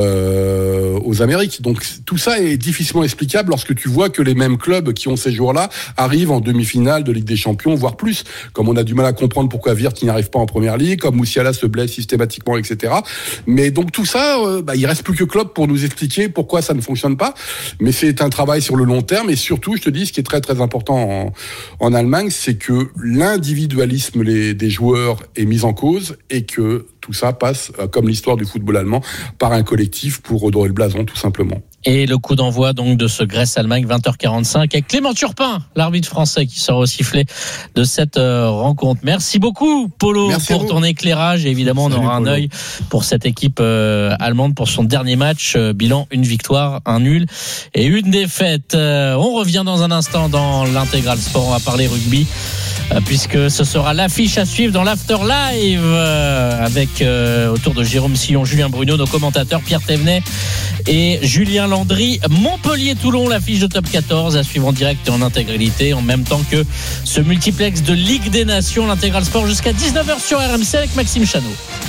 euh, aux Amériques. Donc tout ça est difficilement explicable lorsque tu vois que les mêmes clubs qui ont ces joueurs-là arrivent en demi-finale de Ligue des Champions, voire plus. Comme on a du mal à comprendre pourquoi Wirtz n'y arrive pas en première ligue, comme Moussiala se blesse systématiquement, et cetera. Mais donc tout ça, euh, bah, il reste plus que Klopp pour nous expliquer pourquoi ça ne fonctionne pas. Mais c'est un travail sur le long terme, et surtout, je te dis, ce qui est très très important en, en Allemagne, c'est que l'individualisme les, des joueurs est mis en cause, et que tout ça passe, comme l'histoire du football allemand, par un collectif pour redorer le blason, tout simplement. Et le coup d'envoi donc de ce Grèce-Allemagne, vingt heures quarante-cinq, avec Clément Turpin, l'arbitre français, qui sera au sifflet de cette euh, rencontre. Merci beaucoup, Polo, Merci pour ton éclairage. Et évidemment, Salut, on aura Polo. un œil pour cette équipe euh, allemande pour son dernier match. Euh, bilan, une victoire, un nul et une défaite. Euh, on revient dans un instant dans l'intégral sport. On va parler rugby, euh, puisque ce sera l'affiche à suivre dans l'After Live, euh, avec euh, autour de Jérôme Sillon, Julien Bruno, nos commentateurs Pierre Thévenet et Julien Landry. Montpellier-Toulon, l'affiche de Top quatorze à suivre en direct et en intégralité, en même temps que ce multiplex de Ligue des Nations, l'intégral sport jusqu'à dix-neuf heures sur R M C avec Maxime Chanot.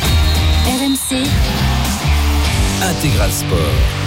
R M C Intégral sport.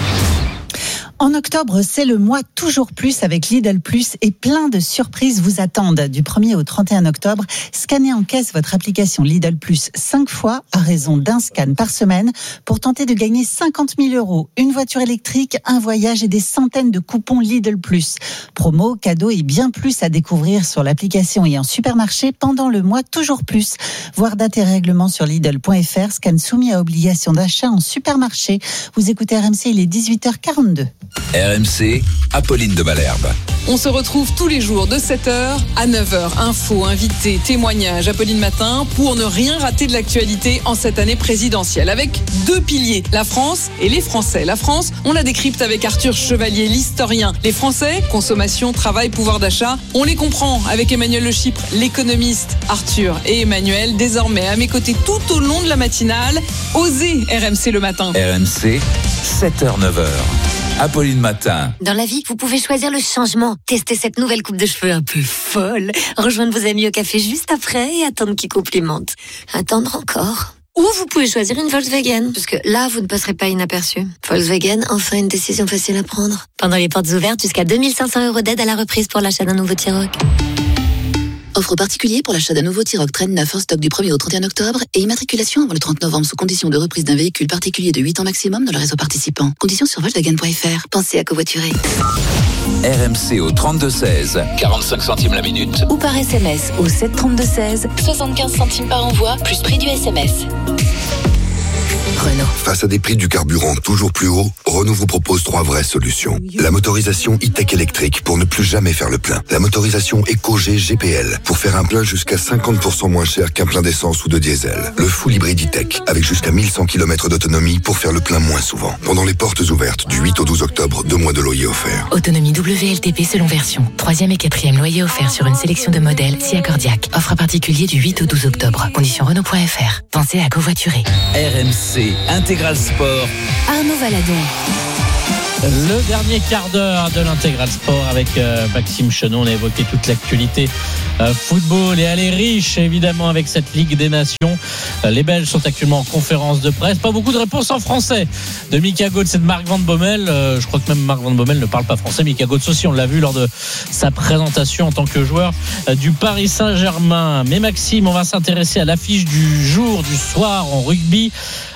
En octobre, c'est le mois toujours plus avec Lidl Plus, et plein de surprises vous attendent. Du premier au trente et un octobre, scannez en caisse votre application Lidl Plus cinq fois à raison d'un scan par semaine pour tenter de gagner cinquante mille euros, une voiture électrique, un voyage et des centaines de coupons Lidl Plus. Promo, cadeaux et bien plus à découvrir sur l'application et en supermarché pendant le mois toujours plus. Voir date et règlement sur Lidl point F R, scan soumis à obligation d'achat en supermarché. Vous écoutez R M C, il est dix-huit heures quarante-deux. R M C, Apolline de Malherbe. On se retrouve tous les jours de sept heures à neuf heures. Infos, invités, témoignages, Apolline Matin, pour ne rien rater de l'actualité en cette année présidentielle. Avec deux piliers, la France et les Français. La France, on la décrypte avec Arthur Chevalier, l'historien. Les Français, consommation, travail, pouvoir d'achat, on les comprend avec Emmanuel Le Chypre, l'économiste. Arthur et Emmanuel, désormais à mes côtés tout au long de la matinale. Osez R M C le matin. R M C, sept heures neuf heures. Apolline Matin. Dans la vie, vous pouvez choisir le changement. Tester cette nouvelle coupe de cheveux un peu folle. Rejoindre vos amis au café juste après et attendre qu'ils complimentent. Attendre encore. Ou vous pouvez choisir une Volkswagen, parce que là, vous ne passerez pas inaperçu. Volkswagen, enfin une décision facile à prendre. Pendant les portes ouvertes, jusqu'à deux mille cinq cents euros d'aide à la reprise pour l'achat d'un nouveau T-Roc. Offre particulier pour l'achat d'un nouveau T-Roc Traîne neuf en stock du premier au trente et un octobre et immatriculation avant le trente novembre sous condition de reprise d'un véhicule particulier de huit ans maximum dans le réseau participant. Conditions sur Volkswagen point F R. Pensez à covoiturer. R M C au trente-deux seize, quarante-cinq centimes la minute. Ou par S M S au sept trente-deux seize, soixante-quinze centimes par envoi, plus prix du S M S. Renault. Face à des prix du carburant toujours plus hauts, Renault vous propose trois vraies solutions. La motorisation e-tech électrique pour ne plus jamais faire le plein. La motorisation EcoG G P L pour faire un plein jusqu'à cinquante pour cent moins cher qu'un plein d'essence ou de diesel. Le full hybride e-tech avec jusqu'à mille cent kilomètres d'autonomie pour faire le plein moins souvent. Pendant les portes ouvertes du huit au douze octobre, deux mois de loyer offert. Autonomie W L T P selon version. Troisième et quatrième loyer offert sur une sélection de modèles si accordiaque. Offre à particulier du huit au douze octobre. Condition Renault point F R. Pensez à covoiturer. R M C, Intégral Sport. Arnaud Valadon. Le dernier quart d'heure de l'Intégral Sport avec euh, Maxime Chenon. On a évoqué toute l'actualité euh, football et elle est riche évidemment avec cette Ligue des Nations. Euh, les Belges sont actuellement en conférence de presse. Pas beaucoup de réponses en français de Mika Götze et de Marc Van Bommel. Euh, je crois que même Marc Van Bommel ne parle pas français. Mika Götze aussi, on l'a vu lors de sa présentation en tant que joueur euh, du Paris Saint-Germain. Mais Maxime, on va s'intéresser à l'affiche du jour, du soir en rugby.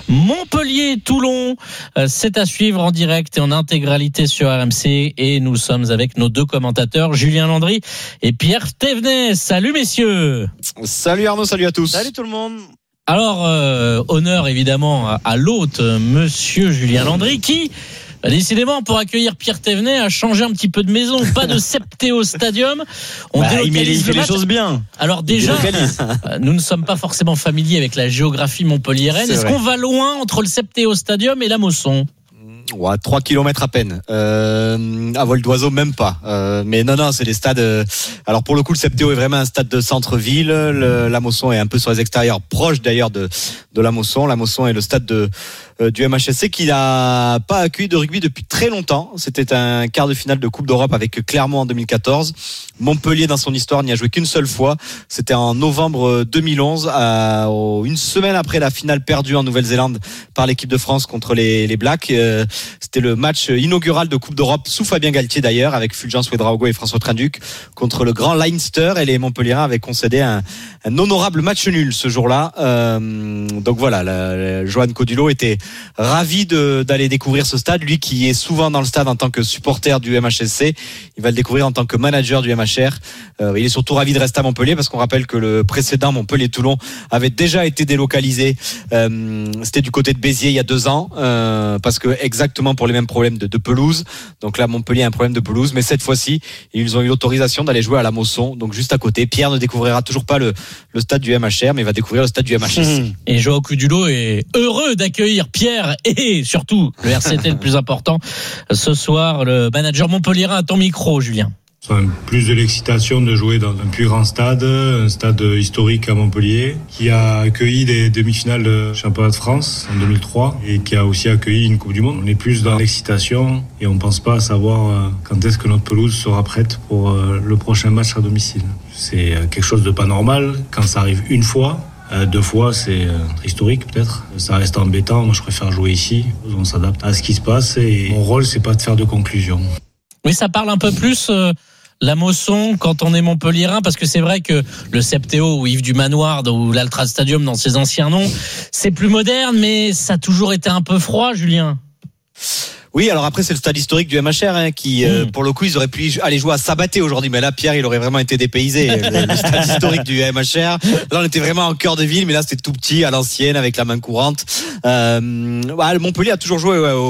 Montpellier-Toulon, euh, c'est à suivre en direct et en intégralité sur R M C et nous sommes avec nos deux commentateurs Julien Landry et Pierre Thévenet. Salut messieurs. Salut Arnaud, salut à tous. Salut tout le monde. Alors euh, honneur évidemment à, à l'hôte monsieur Julien Landry qui bah, décidément pour accueillir Pierre Thévenet a changé un petit peu de maison, pas de Septéo Stadium. On bah, délocalise il fait les choses bien. Alors déjà, nous ne sommes pas forcément familiers avec la géographie montpelliéraine. C'est Est-ce vrai. qu'on va loin entre le Septéo Stadium et la Mosson? Ouais, trois kilomètres à peine. Euh, à vol d'oiseau, même pas. Euh, mais non, non, c'est des stades. Euh, alors pour le coup, le Septéo est vraiment un stade de centre-ville. Le, la Mosson est un peu sur les extérieurs, proche d'ailleurs de de la Mosson. La Mosson est le stade de euh, du M H S C qui n'a pas accueilli de rugby depuis très longtemps. C'était un quart de finale de Coupe d'Europe avec Clermont en deux mille quatorze. Montpellier, dans son histoire, n'y a joué qu'une seule fois. C'était en novembre deux mille onze, à, au, une semaine après la finale perdue en Nouvelle-Zélande par l'équipe de France contre les, les Blacks. Euh, c'était le match inaugural de Coupe d'Europe sous Fabien Galtier d'ailleurs, avec Fulgence Ouedraogo et François Trinduc contre le grand Leinster. Et les Montpelliérains avaient concédé un, un honorable match nul ce jour-là. Euh, donc voilà, la, la, Johan Codulot était ravi de, d'aller découvrir ce stade. Lui qui est souvent dans le stade en tant que supporter du M H S C, il va le découvrir en tant que manager du M H R. Euh, il est surtout ravi de rester à Montpellier parce qu'on rappelle que le précédent Montpellier-Toulon avait déjà été délocalisé. Euh, c'était du côté de Béziers il y a deux ans euh, parce que exactement pour les mêmes problèmes de, de pelouse. Donc là, Montpellier a un problème de pelouse, mais cette fois-ci, ils ont eu l'autorisation d'aller jouer à la Mosson, donc juste à côté. Pierre ne découvrira toujours pas le, le stade du M H R, mais il va découvrir le stade du M H S. Et Joao Cudulot est heureux d'accueillir Pierre et surtout le R C T le plus important ce soir, le manager montpelliérain à ton micro, Julien. Plus de l'excitation de jouer dans un plus grand stade, un stade historique à Montpellier, qui a accueilli des demi-finales de championnat de France en deux mille trois et qui a aussi accueilli une Coupe du Monde. On est plus dans l'excitation et on ne pense pas à savoir quand est-ce que notre pelouse sera prête pour le prochain match à domicile. C'est quelque chose de pas normal quand ça arrive une fois. Deux fois, c'est historique peut-être. Ça reste embêtant. Moi, je préfère jouer ici. On s'adapte à ce qui se passe et mon rôle, c'est pas de faire de conclusion. Oui, ça parle un peu plus euh, la Mosson quand on est montpelliérain, parce que c'est vrai que le Septéo ou Yves du Manoir ou l'Altra Stadium dans ses anciens noms, c'est plus moderne, mais ça a toujours été un peu froid, Julien. Oui, alors après c'est le stade historique du M H R hein, qui, mmh. euh, pour le coup, ils auraient pu aller jouer à Sabaté aujourd'hui, mais là Pierre, il aurait vraiment été dépaysé. le, le stade historique du M H R. Là, on était vraiment en cœur de ville, mais là c'était tout petit, à l'ancienne, avec la main courante. Euh, bah, Montpellier a toujours joué ouais, au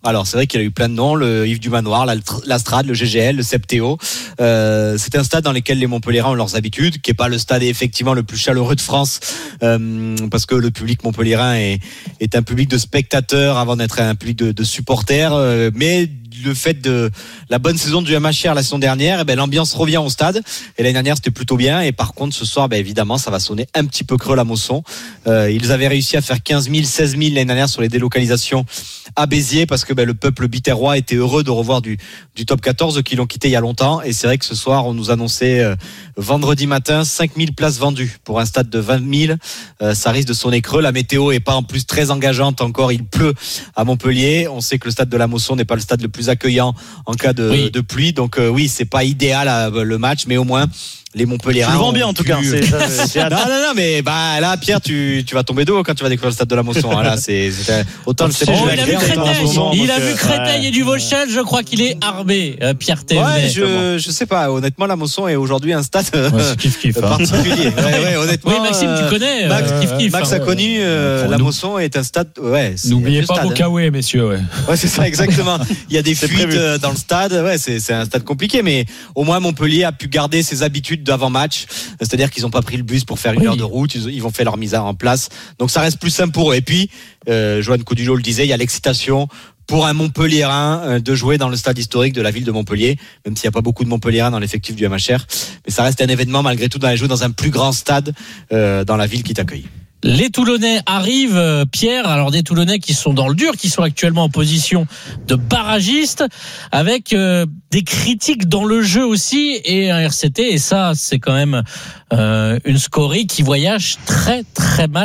Alors c'est vrai qu'il y a eu plein de noms, le Yves du Manoir, l'Astrade, le G G L, le Septéo. Euh, c'est un stade dans lequel les Montpelliérains ont leurs habitudes, qui est pas le stade effectivement le plus chaleureux de France, euh, parce que le public montpelliérain est, est un public de spectateurs avant d'être un public de, de supporters, euh, mais le fait de la bonne saison du M H R la saison dernière, eh ben, l'ambiance revient au stade. Et l'année dernière, c'était plutôt bien. Et par contre, ce soir, ben, évidemment, ça va sonner un petit peu creux la Mosson. Euh, ils avaient réussi à faire quinze mille, seize mille l'année dernière sur les délocalisations à Béziers parce que ben, le peuple biterrois était heureux de revoir du, du top quatorze qui l'ont quitté il y a longtemps. Et c'est vrai que ce soir, on nous annonçait euh, vendredi matin cinq mille places vendues pour un stade de vingt mille. Euh, ça risque de sonner creux. La météo est pas en plus très engageante encore. Il pleut à Montpellier. On sait que le stade de la Mosson n'est pas le stade le plus accueillant en cas de, oui. de pluie. Donc euh, oui, c'est pas idéal euh, le match, mais au moins les Montpelliérains. Tu le vends bien en tout cas. C'est, c'est non, non, non, mais bah là, Pierre, tu, tu vas tomber de haut quand tu vas découvrir le stade de la Mosson. Hein, là, c'est, c'est autant le oh, il a vu Créteil, il a vu Créteil et du Vauchel. Je crois qu'il est armé, euh, Pierre Thévenet. Ouais, je, je sais pas. Honnêtement, la Mosson est aujourd'hui un stade euh, ouais, kiff, kiff, particulier. Hein. Ouais, ouais, honnêtement. Oui, Maxime, tu connais. Max, euh, kiff, kiff, Max a connu. Euh, la Mosson est un stade. Ouais. N'oubliez pas vos Kawaii, messieurs. Ouais. Ouais, c'est ça, exactement. Il y a des fuites prévu. dans le stade. Ouais, c'est, c'est un stade compliqué, mais au moins Montpellier a pu garder ses habitudes d'avant-match. C'est-à-dire qu'ils n'ont pas pris le bus pour faire une oui. heure de route, ils, ils vont faire leur mise en place. Donc ça reste plus simple pour eux. Et puis, euh, Johan Codulot le disait, il y a l'excitation pour un Montpelliérain euh, de jouer dans le stade historique de la ville de Montpellier, même s'il n'y a pas beaucoup de Montpelliérains dans l'effectif du M H R. Mais ça reste un événement malgré tout d'aller jouer dans un plus grand stade euh, dans la ville qui t'accueille. Les Toulonnais arrivent, Pierre. Alors des Toulonnais qui sont dans le dur, qui sont actuellement en position de barragistes, avec euh, des critiques dans le jeu aussi et un R C T. Et ça, c'est quand même euh, une scorie qui voyage très très mal.